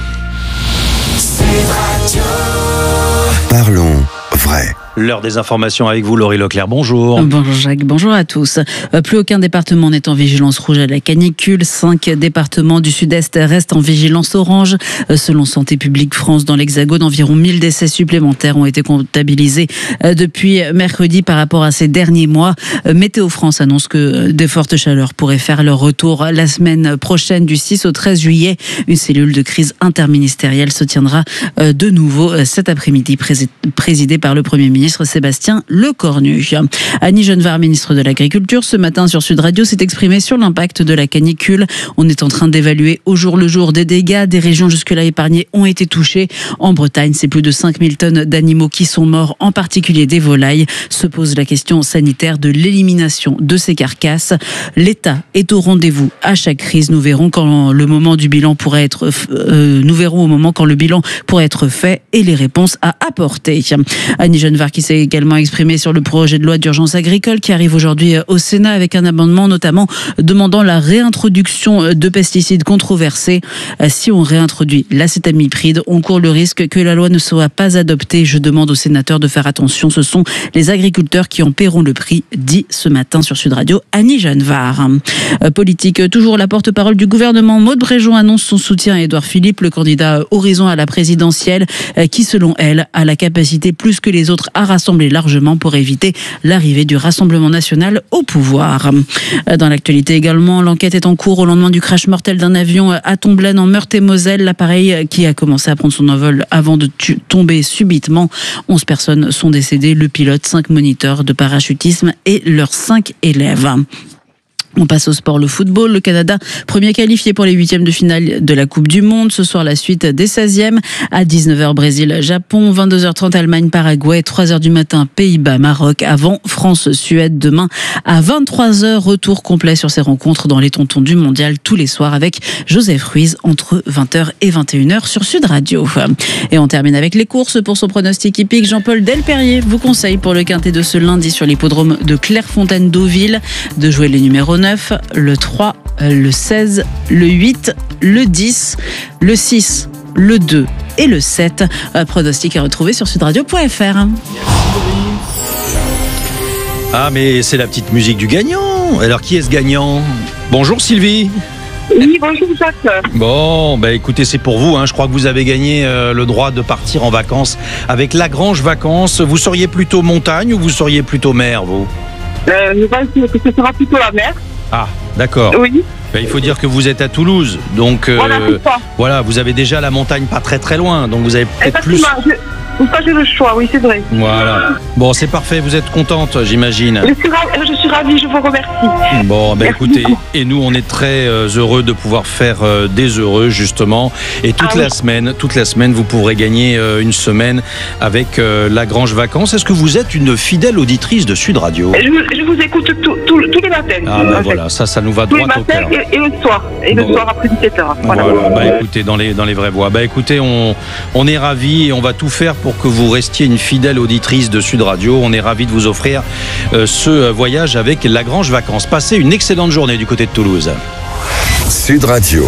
Parlons vrai. L'heure des informations avec vous, Laurie Leclerc. Bonjour. Bonjour Jacques, bonjour à tous. Plus aucun département n'est en vigilance rouge à la canicule. Cinq départements du sud-est restent en vigilance orange. Selon Santé publique France, dans l'Hexagone, environ mille décès supplémentaires ont été comptabilisés depuis mercredi par rapport à ces derniers mois. Météo France annonce que de fortes chaleurs pourraient faire leur retour la semaine prochaine du six au treize juillet. Une cellule de crise interministérielle se tiendra de nouveau cet après-midi, présidée par le Premier ministre ministre Sébastien Lecornu. Annie Genevard, ministre de l'Agriculture, ce matin sur Sud Radio, s'est exprimée sur l'impact de la canicule. On est en train d'évaluer au jour le jour des dégâts. Des régions jusque-là épargnées ont été touchées. En Bretagne, c'est plus de cinq mille tonnes d'animaux qui sont morts, en particulier des volailles. Se pose la question sanitaire de l'élimination de ces carcasses. L'État est au rendez-vous à chaque crise. Nous verrons quand le moment du bilan pourrait être, euh, nous verrons au moment quand le bilan pourrait être fait et les réponses à apporter. Annie Genevard qui s'est également exprimée sur le projet de loi d'urgence agricole qui arrive aujourd'hui au Sénat avec un amendement notamment demandant la réintroduction de pesticides controversés. Si on réintroduit l'acétamipride, on court le risque que la loi ne soit pas adoptée. Je demande aux sénateurs de faire attention. Ce sont les agriculteurs qui en paieront le prix, dit ce matin sur Sud Radio Annie Genevard. Politique, toujours la porte-parole du gouvernement, Maud Bréjon annonce son soutien à Édouard Philippe, le candidat Horizon à la présidentielle, qui selon elle a la capacité plus que les autres à rassembler largement pour éviter l'arrivée du Rassemblement national au pouvoir. Dans l'actualité également, l'enquête est en cours au lendemain du crash mortel d'un avion à Tomblaine en Meurthe-et-Moselle. L'appareil qui a commencé à prendre son envol avant de tu- tomber subitement. onze personnes sont décédées, le pilote, cinq moniteurs de parachutisme et leurs cinq élèves. On passe au sport, le football. Le Canada, premier qualifié pour les huitièmes de finale de la Coupe du Monde. Ce soir, la suite des seizièmes. À dix-neuf heures, Brésil, Japon. vingt-deux heures trente, Allemagne, Paraguay. trois heures du matin, Pays-Bas, Maroc. Avant, France, Suède. Demain, à vingt-trois heures, retour complet sur ces rencontres dans les tontons du mondial tous les soirs avec Joseph Ruiz entre vingt heures et vingt et une heures sur Sud Radio. Et on termine avec les courses. Pour son pronostic hippique, Jean-Paul Delperrier vous conseille pour le quintet de ce lundi sur l'hippodrome de Clairefontaine-Deauville de jouer les numéros neuf, le trois, le seize, le huit, le dix, le six, le deux et le sept. Un pronostic à retrouver sur sudradio point f r. Ah, mais c'est la petite musique du gagnant. Alors, qui est ce gagnant? Bonjour Sylvie. Oui, bonjour Jacques. Bon, bah écoutez, c'est pour vous. Hein. Je crois que vous avez gagné euh, le droit de partir en vacances avec Lagrange Vacances. Vous seriez plutôt montagne ou vous seriez plutôt mer, vous? euh, Je pense que ce sera plutôt la mer. Ah, d'accord. Oui. Ben, il faut dire que vous êtes à Toulouse, donc euh, Voilà, c'est ça. voilà, vous avez déjà la montagne pas très très loin, donc vous avez peut-être plus. Exactement. Je- Ça, j'ai le choix, oui, c'est vrai. Voilà. Bon, c'est parfait. Vous êtes contente, j'imagine. Je suis, ravie, je suis ravie, je vous remercie. Bon, ben écoutez, et nous, on est très euh, heureux de pouvoir faire euh, des heureux, justement. Et toute Ah la oui. semaine, toute la semaine, vous pourrez gagner euh, une semaine avec euh, Lagrange Vacances. Est-ce que vous êtes une fidèle auditrice de Sud Radio? Je, vous- je vous écoute tout- tout- tous les matins. Ah ben voilà, ça, ça nous va Tous les droit au matins cœur. et, et le soir. Et le Bon. soir après dix-sept heures. Voilà. Voilà, bah écoutez, dans les, dans les vraies voies. Bah écoutez, on, on est ravis et on va tout faire pour que vous restiez une fidèle auditrice de Sud Radio. On est ravis de vous offrir euh, ce euh, voyage avec Lagrange Vacances. Passez une excellente journée du côté de Toulouse. Sud Radio.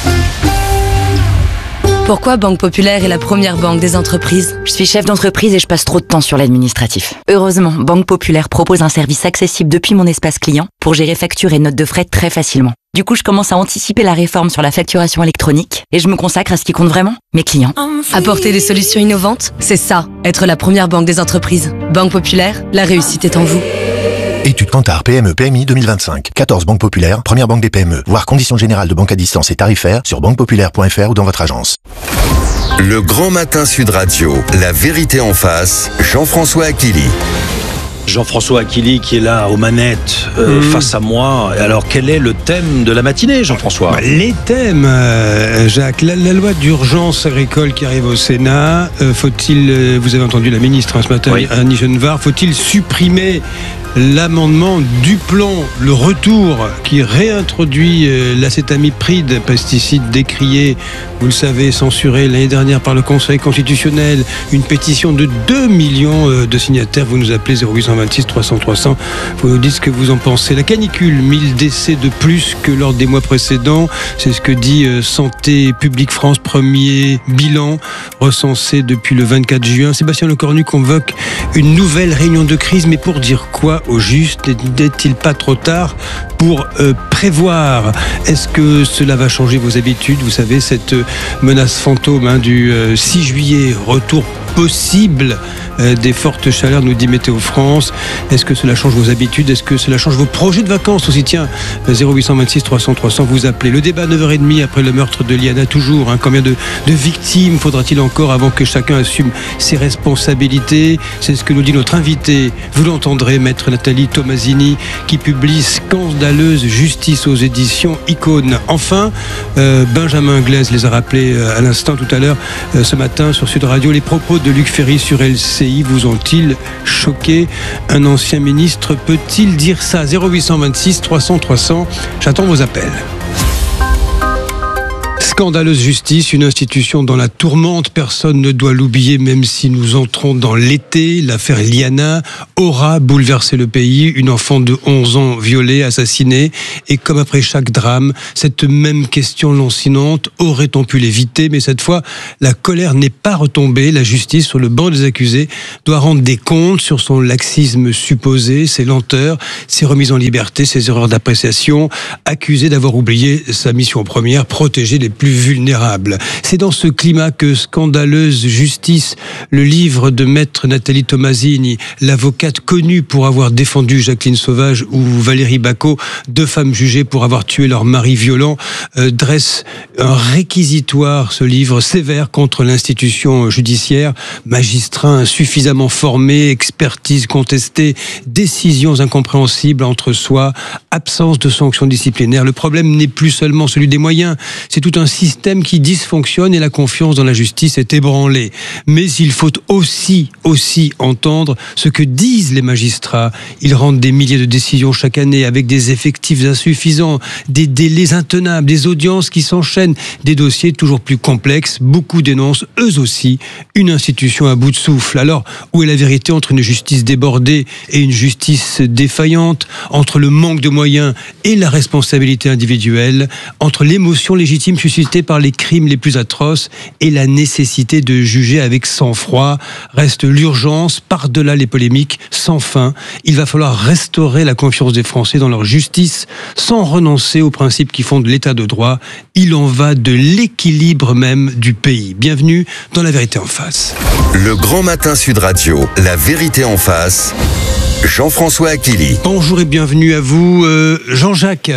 Pourquoi Banque Populaire est la première banque des entreprises? Je suis chef d'entreprise et je passe trop de temps sur l'administratif. Heureusement, Banque Populaire propose un service accessible depuis mon espace client pour gérer factures et notes de frais très facilement. Du coup, je commence à anticiper la réforme sur la facturation électronique et je me consacre à ce qui compte vraiment, mes clients. Apporter des solutions innovantes, c'est ça, être la première banque des entreprises. Banque Populaire, la réussite est en vous. Étude Kantar P M E P M I deux mille vingt-cinq. quatorze banques populaires, première banque des P M E. Voir conditions générales de banque à distance et tarifaires sur banque populaire point f r ou dans votre agence. Le Grand Matin Sud Radio, la vérité en face, Jean-François Aquili. Jean-François Aquili qui est là aux manettes euh, Mmh. face à moi. Alors quel est le thème de la matinée, Jean-François? Bah, les thèmes, euh, Jacques, la, la loi d'urgence agricole qui arrive au Sénat, euh, faut-il, euh, vous avez entendu la ministre hein, ce matin, Oui. Annie Genevard, faut-il supprimer l'amendement du plan, le retour qui réintroduit euh, l'acétamipride, pesticide décrié, vous le savez, censuré l'année dernière par le Conseil constitutionnel, une pétition de deux millions euh, de signataires, vous nous appelez zéro huit cent vingt-six trois cents trois cents, vous nous dites ce que vous en pensez. La canicule, mille décès de plus que lors des mois précédents, c'est ce que dit euh, Santé publique France, premier bilan recensé depuis le vingt-quatre juin. Sébastien Lecornu convoque une nouvelle réunion de crise, mais pour dire quoi? pas au juste? N'est-il pas trop tard pour euh, prévoir? Est-ce que cela va changer vos habitudes? Vous savez, cette menace fantôme hein, du euh, six juillet, retour possible euh, des fortes chaleurs, nous dit Météo France. Est-ce que cela change vos habitudes? Est-ce que cela change vos projets de vacances aussi? Tiens, zéro huit cent vingt-six trois cents trois cents, vous appelez. Le débat neuf heures trente après le meurtre de Liana, toujours. Hein, combien de, de victimes faudra-t-il encore avant que chacun assume ses responsabilités? C'est ce que nous dit notre invité. Vous l'entendrez, maître Nathalie Tomasini, qui publie Scandaleuse justice aux éditions Icône. Enfin, euh, Benjamin Glaise les a rappelés euh, à l'instant tout à l'heure, euh, ce matin sur Sud Radio. Les propos de Luc Ferry sur L C I vous ont-ils choqué? Un ancien ministre peut-il dire ça? Zéro huit cent vingt-six trois cents trois cents, j'attends vos appels. Scandaleuse justice, une institution dans la tourmente, personne ne doit l'oublier même si nous entrons dans l'été. L'affaire Liana aura bouleversé le pays, une enfant de onze ans violée, assassinée, et comme après chaque drame, cette même question lancinante, aurait-on pu l'éviter? Mais cette fois, la colère n'est pas retombée, la justice sur le banc des accusés doit rendre des comptes sur son laxisme supposé, ses lenteurs, ses remises en liberté, ses erreurs d'appréciation, accusée d'avoir oublié sa mission première, protéger les plus vulnérables. C'est dans ce climat que Scandaleuse justice, le livre de maître Nathalie Tomasini, l'avocate connue pour avoir défendu Jacqueline Sauvage ou Valérie Bacot, deux femmes jugées pour avoir tué leur mari violent, euh, dresse un réquisitoire, ce livre sévère contre l'institution judiciaire, magistrats insuffisamment formés, expertise contestée, décisions incompréhensibles entre soi, absence de sanctions disciplinaires. Le problème n'est plus seulement celui des moyens, c'est tout un système qui dysfonctionne et la confiance dans la justice est ébranlée. Mais il faut aussi, aussi entendre ce que disent les magistrats. Ils rendent des milliers de décisions chaque année avec des effectifs insuffisants, des délais intenables, des audiences qui s'enchaînent, des dossiers toujours plus complexes. Beaucoup dénoncent, eux aussi, une institution à bout de souffle. Alors, où est la vérité entre une justice débordée et une justice défaillante, entre le manque de moyens et la responsabilité individuelle, entre l'émotion légitime suscitée par les crimes les plus atroces et la nécessité de juger avec sang-froid? Reste l'urgence, par-delà les polémiques sans fin. Il va falloir restaurer la confiance des Français dans leur justice sans renoncer aux principes qui fondent l'état de droit. Il en va de l'équilibre même du pays. Bienvenue dans La Vérité en face. Le Grand Matin Sud Radio, La Vérité en face, Jean-François Aquili. Bonjour et bienvenue à vous, euh, Jean-Jacques.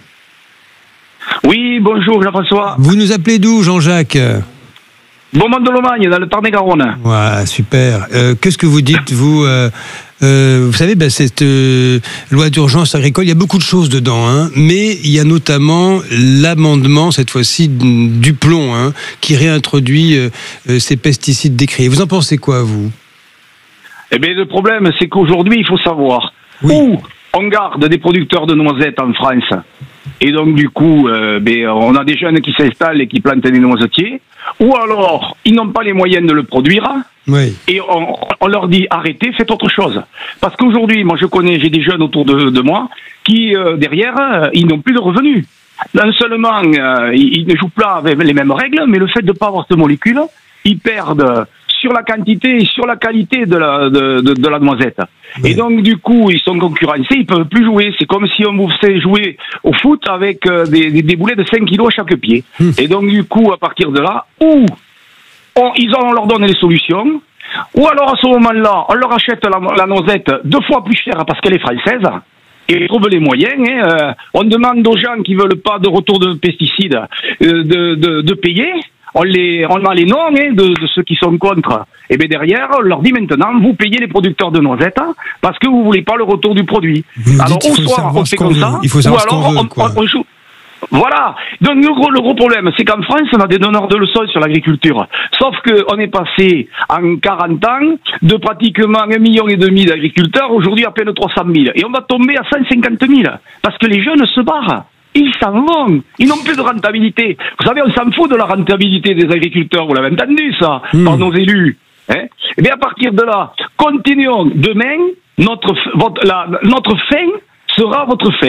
Oui, bonjour Jean-François. Vous nous appelez d'où, Jean-Jacques? Beaumont de Lomagne, dans le Tarn-et-Garonne. Ouais, super. Euh, qu'est-ce que vous dites, vous euh, euh, Vous savez, ben, cette euh, loi d'urgence agricole, il y a beaucoup de choses dedans, hein, mais il y a notamment l'amendement, cette fois-ci, du plomb, hein, qui réintroduit euh, euh, ces pesticides décriés. Vous en pensez quoi, vous? Eh bien, le problème, c'est qu'aujourd'hui, il faut savoir oui. où on garde des producteurs de noisettes en France. Et donc, du coup, euh, ben, on a des jeunes qui s'installent et qui plantent des noisetiers. Ou alors, ils n'ont pas les moyens de le produire. Oui. Et on, on leur dit, arrêtez, faites autre chose. Parce qu'aujourd'hui, moi, je connais, j'ai des jeunes autour de, de moi qui, euh, derrière, euh, ils n'ont plus de revenus. Non seulement, euh, ils, ils ne jouent pas avec les mêmes règles, mais le fait de ne pas avoir cette molécule, ils perdent sur la quantité et sur la qualité de la, de, de, de la noisette. Oui. Et donc, du coup, ils sont concurrencés, ils peuvent plus jouer. C'est comme si on vous faisait jouer au foot avec euh, des, des, des boulets de cinq kilos à chaque pied. Hum. Et donc, du coup, à partir de là, ou on, ils ont, on leur donne les solutions, ou alors à ce moment-là, on leur achète la, la noisette deux fois plus chère parce qu'elle est française, et ils trouvent les moyens. Hein, euh, on demande aux gens qui veulent pas de retour de pesticides euh, de, de, de payer. On, les, on a les noms hein, de, de ceux qui sont contre. Et bien derrière, on leur dit maintenant, vous payez les producteurs de noisettes hein, parce que vous voulez pas le retour du produit. Vous alors, dites, ou soit on fait comme veut. ça, il faut savoir ou alors ce qu'on veut, on, quoi. on, on joue. Voilà. Donc le gros, le gros problème, c'est qu'en France, on a des donneurs de leçons sur l'agriculture. Sauf qu'on est passé en quarante ans de pratiquement un million et demi d'agriculteurs, aujourd'hui à peine trois cent mille. Et on va tomber à cent cinquante mille parce que les jeunes se barrent. Ils s'en vont. Ils n'ont plus de rentabilité. Vous savez, on s'en fout de la rentabilité des agriculteurs. Vous l'avez entendu, ça, mmh. par nos élus. Hein? Et bien, à partir de là, continuons. Demain, notre, votre, la, notre fin sera votre fin.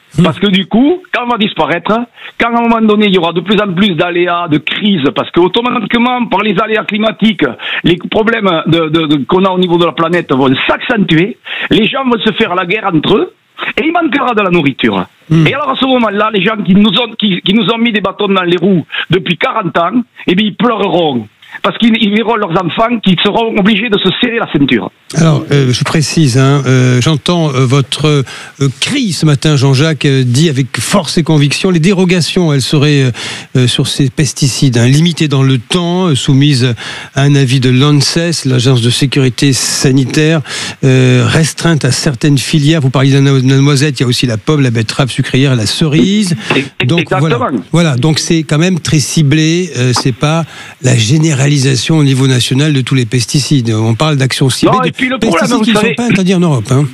Parce que du coup, quand on va disparaître, quand à un moment donné, il y aura de plus en plus d'aléas, de crises, parce que automatiquement, par les aléas climatiques, les problèmes de, de, de, qu'on a au niveau de la planète vont s'accentuer, les gens vont se faire la guerre entre eux, et il manquera de la nourriture. Mmh. Et alors à ce moment-là, les gens qui nous ont, qui, qui nous ont mis des bâtons dans les roues depuis quarante ans, eh bien ils pleureront. Parce qu'ils verront leurs enfants qui seront obligés de se serrer la ceinture. Alors, euh, je précise, hein, euh, j'entends euh, votre euh, cri ce matin, Jean-Jacques, euh, dit avec force et conviction, les dérogations, elles seraient euh, sur ces pesticides, hein, limitées dans le temps, euh, soumises à un avis de l'ANSES, l'Agence de sécurité sanitaire, euh, restreintes à certaines filières. Vous parliez de la noisette, il y a aussi la pomme, la betterave sucrière et la cerise. Donc voilà, voilà, donc c'est quand même très ciblé, euh, c'est pas la généralisation au niveau national de tous les pesticides. On parle d'actions ciblées. Non, et puis le problème, pesticides qui ne sont pas interdits en Europe. Hein.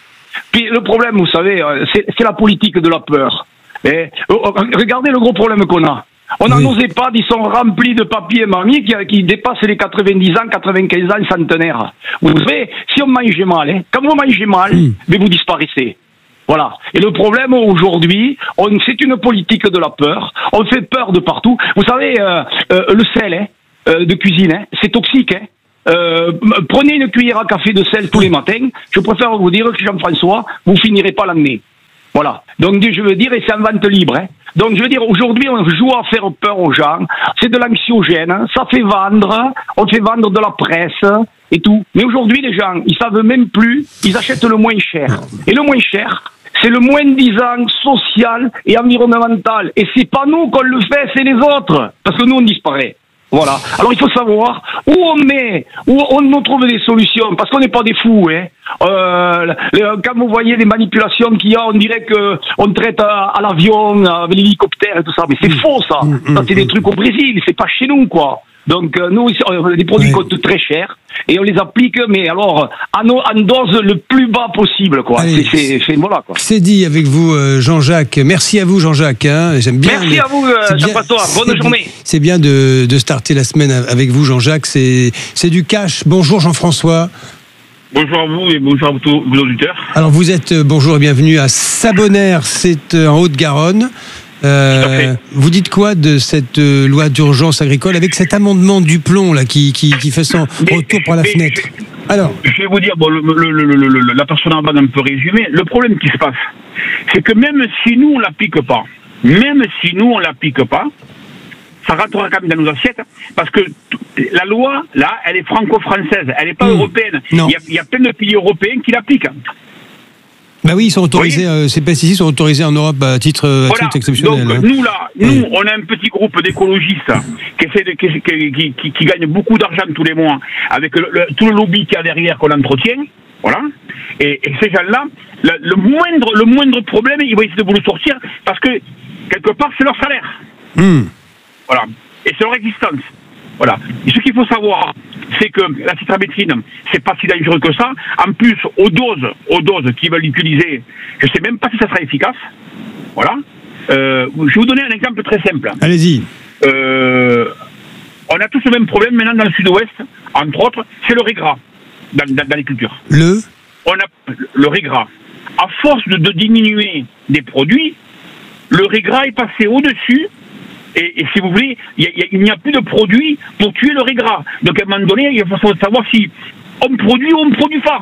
Puis le problème, vous savez, c'est, c'est la politique de la peur. Et, regardez le gros problème qu'on a. On a oui. nos EHPAD, ils sont remplis de papier mamie qui, qui dépassent les quatre-vingt-dix ans, quatre-vingt-quinze ans, centenaires. Vous savez, si on mange mal, hein, quand vous mangez mal, mmh. mais vous disparaissez. Voilà. Et le problème aujourd'hui, on, c'est une politique de la peur. On fait peur de partout. Vous savez, euh, euh, le sel, hein, de cuisine, hein. C'est toxique. Hein. Euh, prenez une cuillère à café de sel tous les matins. Je préfère vous dire que Jean-François, vous finirez pas l'année. Voilà. Donc je veux dire, et c'est en vente libre. Hein. Donc je veux dire, aujourd'hui on joue à faire peur aux gens. C'est de l'anxiogène. Hein. Ça fait vendre. On fait vendre de la presse et tout. Mais aujourd'hui les gens, ils savent même plus. Ils achètent le moins cher. Et le moins cher, c'est le moins disant social et environnemental. Et c'est pas nous qu'on le fait, c'est les autres. Parce que nous on disparaît. Voilà. Alors il faut savoir où on met, où on trouve des solutions, parce qu'on n'est pas des fous. Hein. Euh, quand vous voyez les manipulations qu'il y a, on dirait que on traite à, à l'avion, avec l'hélicoptère et tout ça, mais c'est faux ça. Ça c'est des trucs au Brésil, c'est pas chez nous quoi. Donc euh, nous, les produits oui. coûtent très cher et on les applique, mais alors à nos, en dose le plus bas possible, quoi. Allez, c'est, c'est, c'est voilà quoi. C'est dit avec vous, Jean-Jacques. Merci à vous, Jean-Jacques. Hein. J'aime bien. Merci les... à vous, Jean-François. Bonne c'est journée. C'est bien de, de starter la semaine avec vous, Jean-Jacques. C'est, c'est du cash. Bonjour, Jean-François. Bonjour à vous et bonjour à tous vos auditeurs. Alors vous êtes bonjour et bienvenue à Sabonnaire, c'est en Haute-Garonne. Euh, vous dites quoi de cette euh, loi d'urgence agricole avec cet amendement du plomb là qui, qui, qui fait son mais, retour par la fenêtre? Alors, je vais vous dire, bon, le, le, le, le, la personne en bas un peu résumé. Le problème qui se passe, c'est que même si nous on l'applique pas, même si nous on l'applique pas, ça rentrera quand même dans nos assiettes, parce que t- la loi là, elle est franco-française, elle n'est pas mmh. européenne. Il y, a, il y a plein de pays européens qui l'appliquent. Ben oui, ils sont autorisés, oui. euh, ces pesticides sont autorisés en Europe à titre, à voilà. titre exceptionnel. Donc, hein. nous, là, nous, on a un petit groupe d'écologistes qui, essaie de, qui, qui, qui, qui, qui gagne beaucoup d'argent tous les mois avec le, le, tout le lobby qu'il y a derrière qu'on entretient. Voilà. Et, et ces gens-là, le, le, moindre, le moindre problème, ils vont essayer de vous le sortir parce que, quelque part, c'est leur salaire. Mmh. Voilà. Et c'est leur existence. Voilà. Et ce qu'il faut savoir, c'est que la citramétrine, c'est pas si dangereux que ça. En plus, aux doses, aux doses qu'ils veulent utiliser, je sais même pas si ça sera efficace. Voilà. Euh, je vais vous donner un exemple très simple. Allez-y. Euh, on a tous le même problème maintenant dans le sud-ouest, entre autres, c'est le riz gras dans, dans, dans les cultures. Le On a le riz gras. À force de, de diminuer des produits, le riz gras est passé au-dessus. Et, et si vous voulez, il n'y a, a plus de produits pour tuer le riz gras. Donc à un moment donné, il faut savoir si on produit ou on ne produit pas.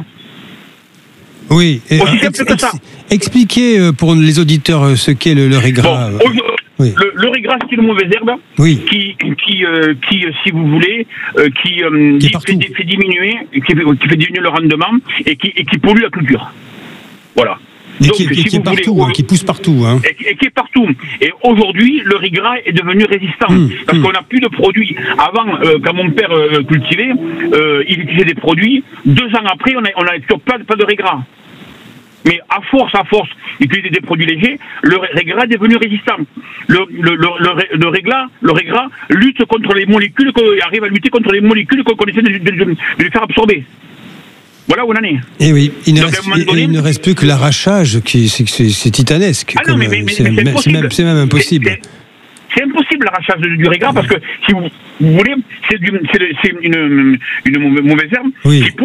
Oui. Aussi simple que ça. Expliquez pour les auditeurs ce qu'est le, le riz gras. Bon, oui. le, le riz gras, c'est une mauvaise herbe oui. qui, qui, euh, qui, si vous voulez, euh, qui, euh, qui fait, fait diminuer, qui fait, qui fait diminuer le rendement et qui, et qui pollue la culture. Voilà. Et Donc, qui, si qui est partout, voulez, hein, qui pousse partout. Hein. Et, et qui est partout. Et aujourd'hui, le riz gras est devenu résistant. Mmh, parce mmh. qu'on n'a plus de produits. Avant, euh, quand mon père euh, cultivait, euh, il utilisait des produits. Deux ans après, on n'a toujours pas, pas de riz gras. Mais à force, à force d'utiliser des produits légers, le riz gras est devenu résistant. Le, le, le, le, le, riz gras, le riz gras lutte contre les molécules, arrive à lutter contre les molécules qu'on essaie de, de, de, de les faire absorber. Voilà où on en est. Et oui, il ne, Donc, reste, donné, il ne reste plus que l'arrachage, qui c'est, c'est, c'est titanesque. Ah non, mais, mais, mais c'est, c'est, c'est, même, c'est même impossible. C'est, c'est, c'est impossible l'arrachage du, du riz gras parce que si vous, vous voulez, c'est, du, c'est, c'est une, une, une mauvaise herbe oui. qui pousse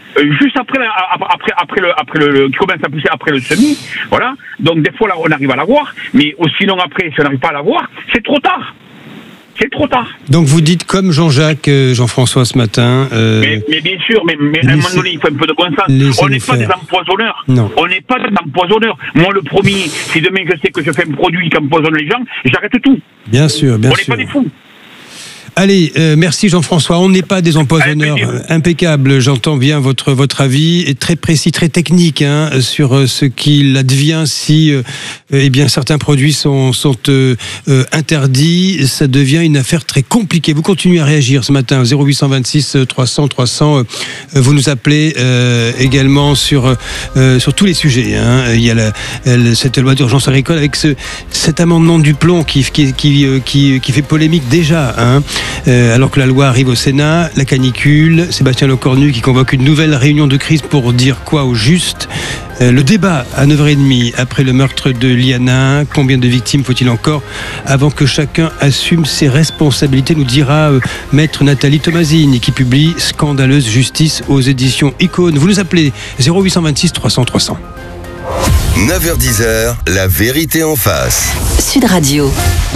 euh, juste après, la, après, après, le, après le, qui commence à pousser après le semis, voilà. Donc des fois là, on arrive à l'avoir, mais aussi long après, si on n'arrive pas à l'avoir, c'est trop tard. C'est trop tard. Donc vous dites comme Jean-Jacques, euh, Jean-François ce matin. Euh, mais, mais bien sûr, mais, mais à un moment donné, il faut un peu de bon sens. On n'est pas des empoisonneurs. Non. On n'est pas des empoisonneurs. Moi, le premier, si demain je sais que je fais un produit qui empoisonne les gens, j'arrête tout. Bien sûr, bien on sûr. On n'est pas des fous. Allez, euh, merci Jean-François. On n'est pas des empoisonneurs. Impeccable, j'entends bien votre votre avis, et très précis, très technique hein, sur euh, ce qu'il advient si euh, eh bien certains produits sont sont euh, euh, interdits. Ça devient une affaire très compliquée. Vous continuez à réagir ce matin zéro huit cent vingt-six trois cents trois cents. Euh, vous nous appelez euh, également sur euh, sur tous les sujets. Hein. Il y a la, la, cette loi d'urgence agricole avec ce cet amendement du plomb qui qui qui qui, qui fait polémique déjà. Hein. Euh, alors que la loi arrive au Sénat, la canicule, Sébastien Lecornu qui convoque une nouvelle réunion de crise pour dire quoi au juste. Euh, le débat à neuf heures trente après le meurtre de Liana, combien de victimes faut-il encore avant que chacun assume ses responsabilités, nous dira euh, maître Nathalie Tomasini qui publie Scandaleuse justice aux éditions Icône. Vous nous appelez zéro huit cent vingt-six trois cents trois cents. neuf heures dix, la vérité en face. Sud Radio.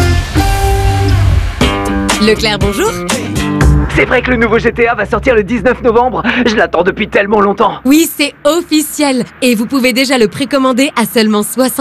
Leclerc, bonjour. C'est vrai que le nouveau G T A va sortir le dix-neuf novembre. Je l'attends depuis tellement longtemps. Oui, c'est officiel. Et vous pouvez déjà le précommander à seulement soixante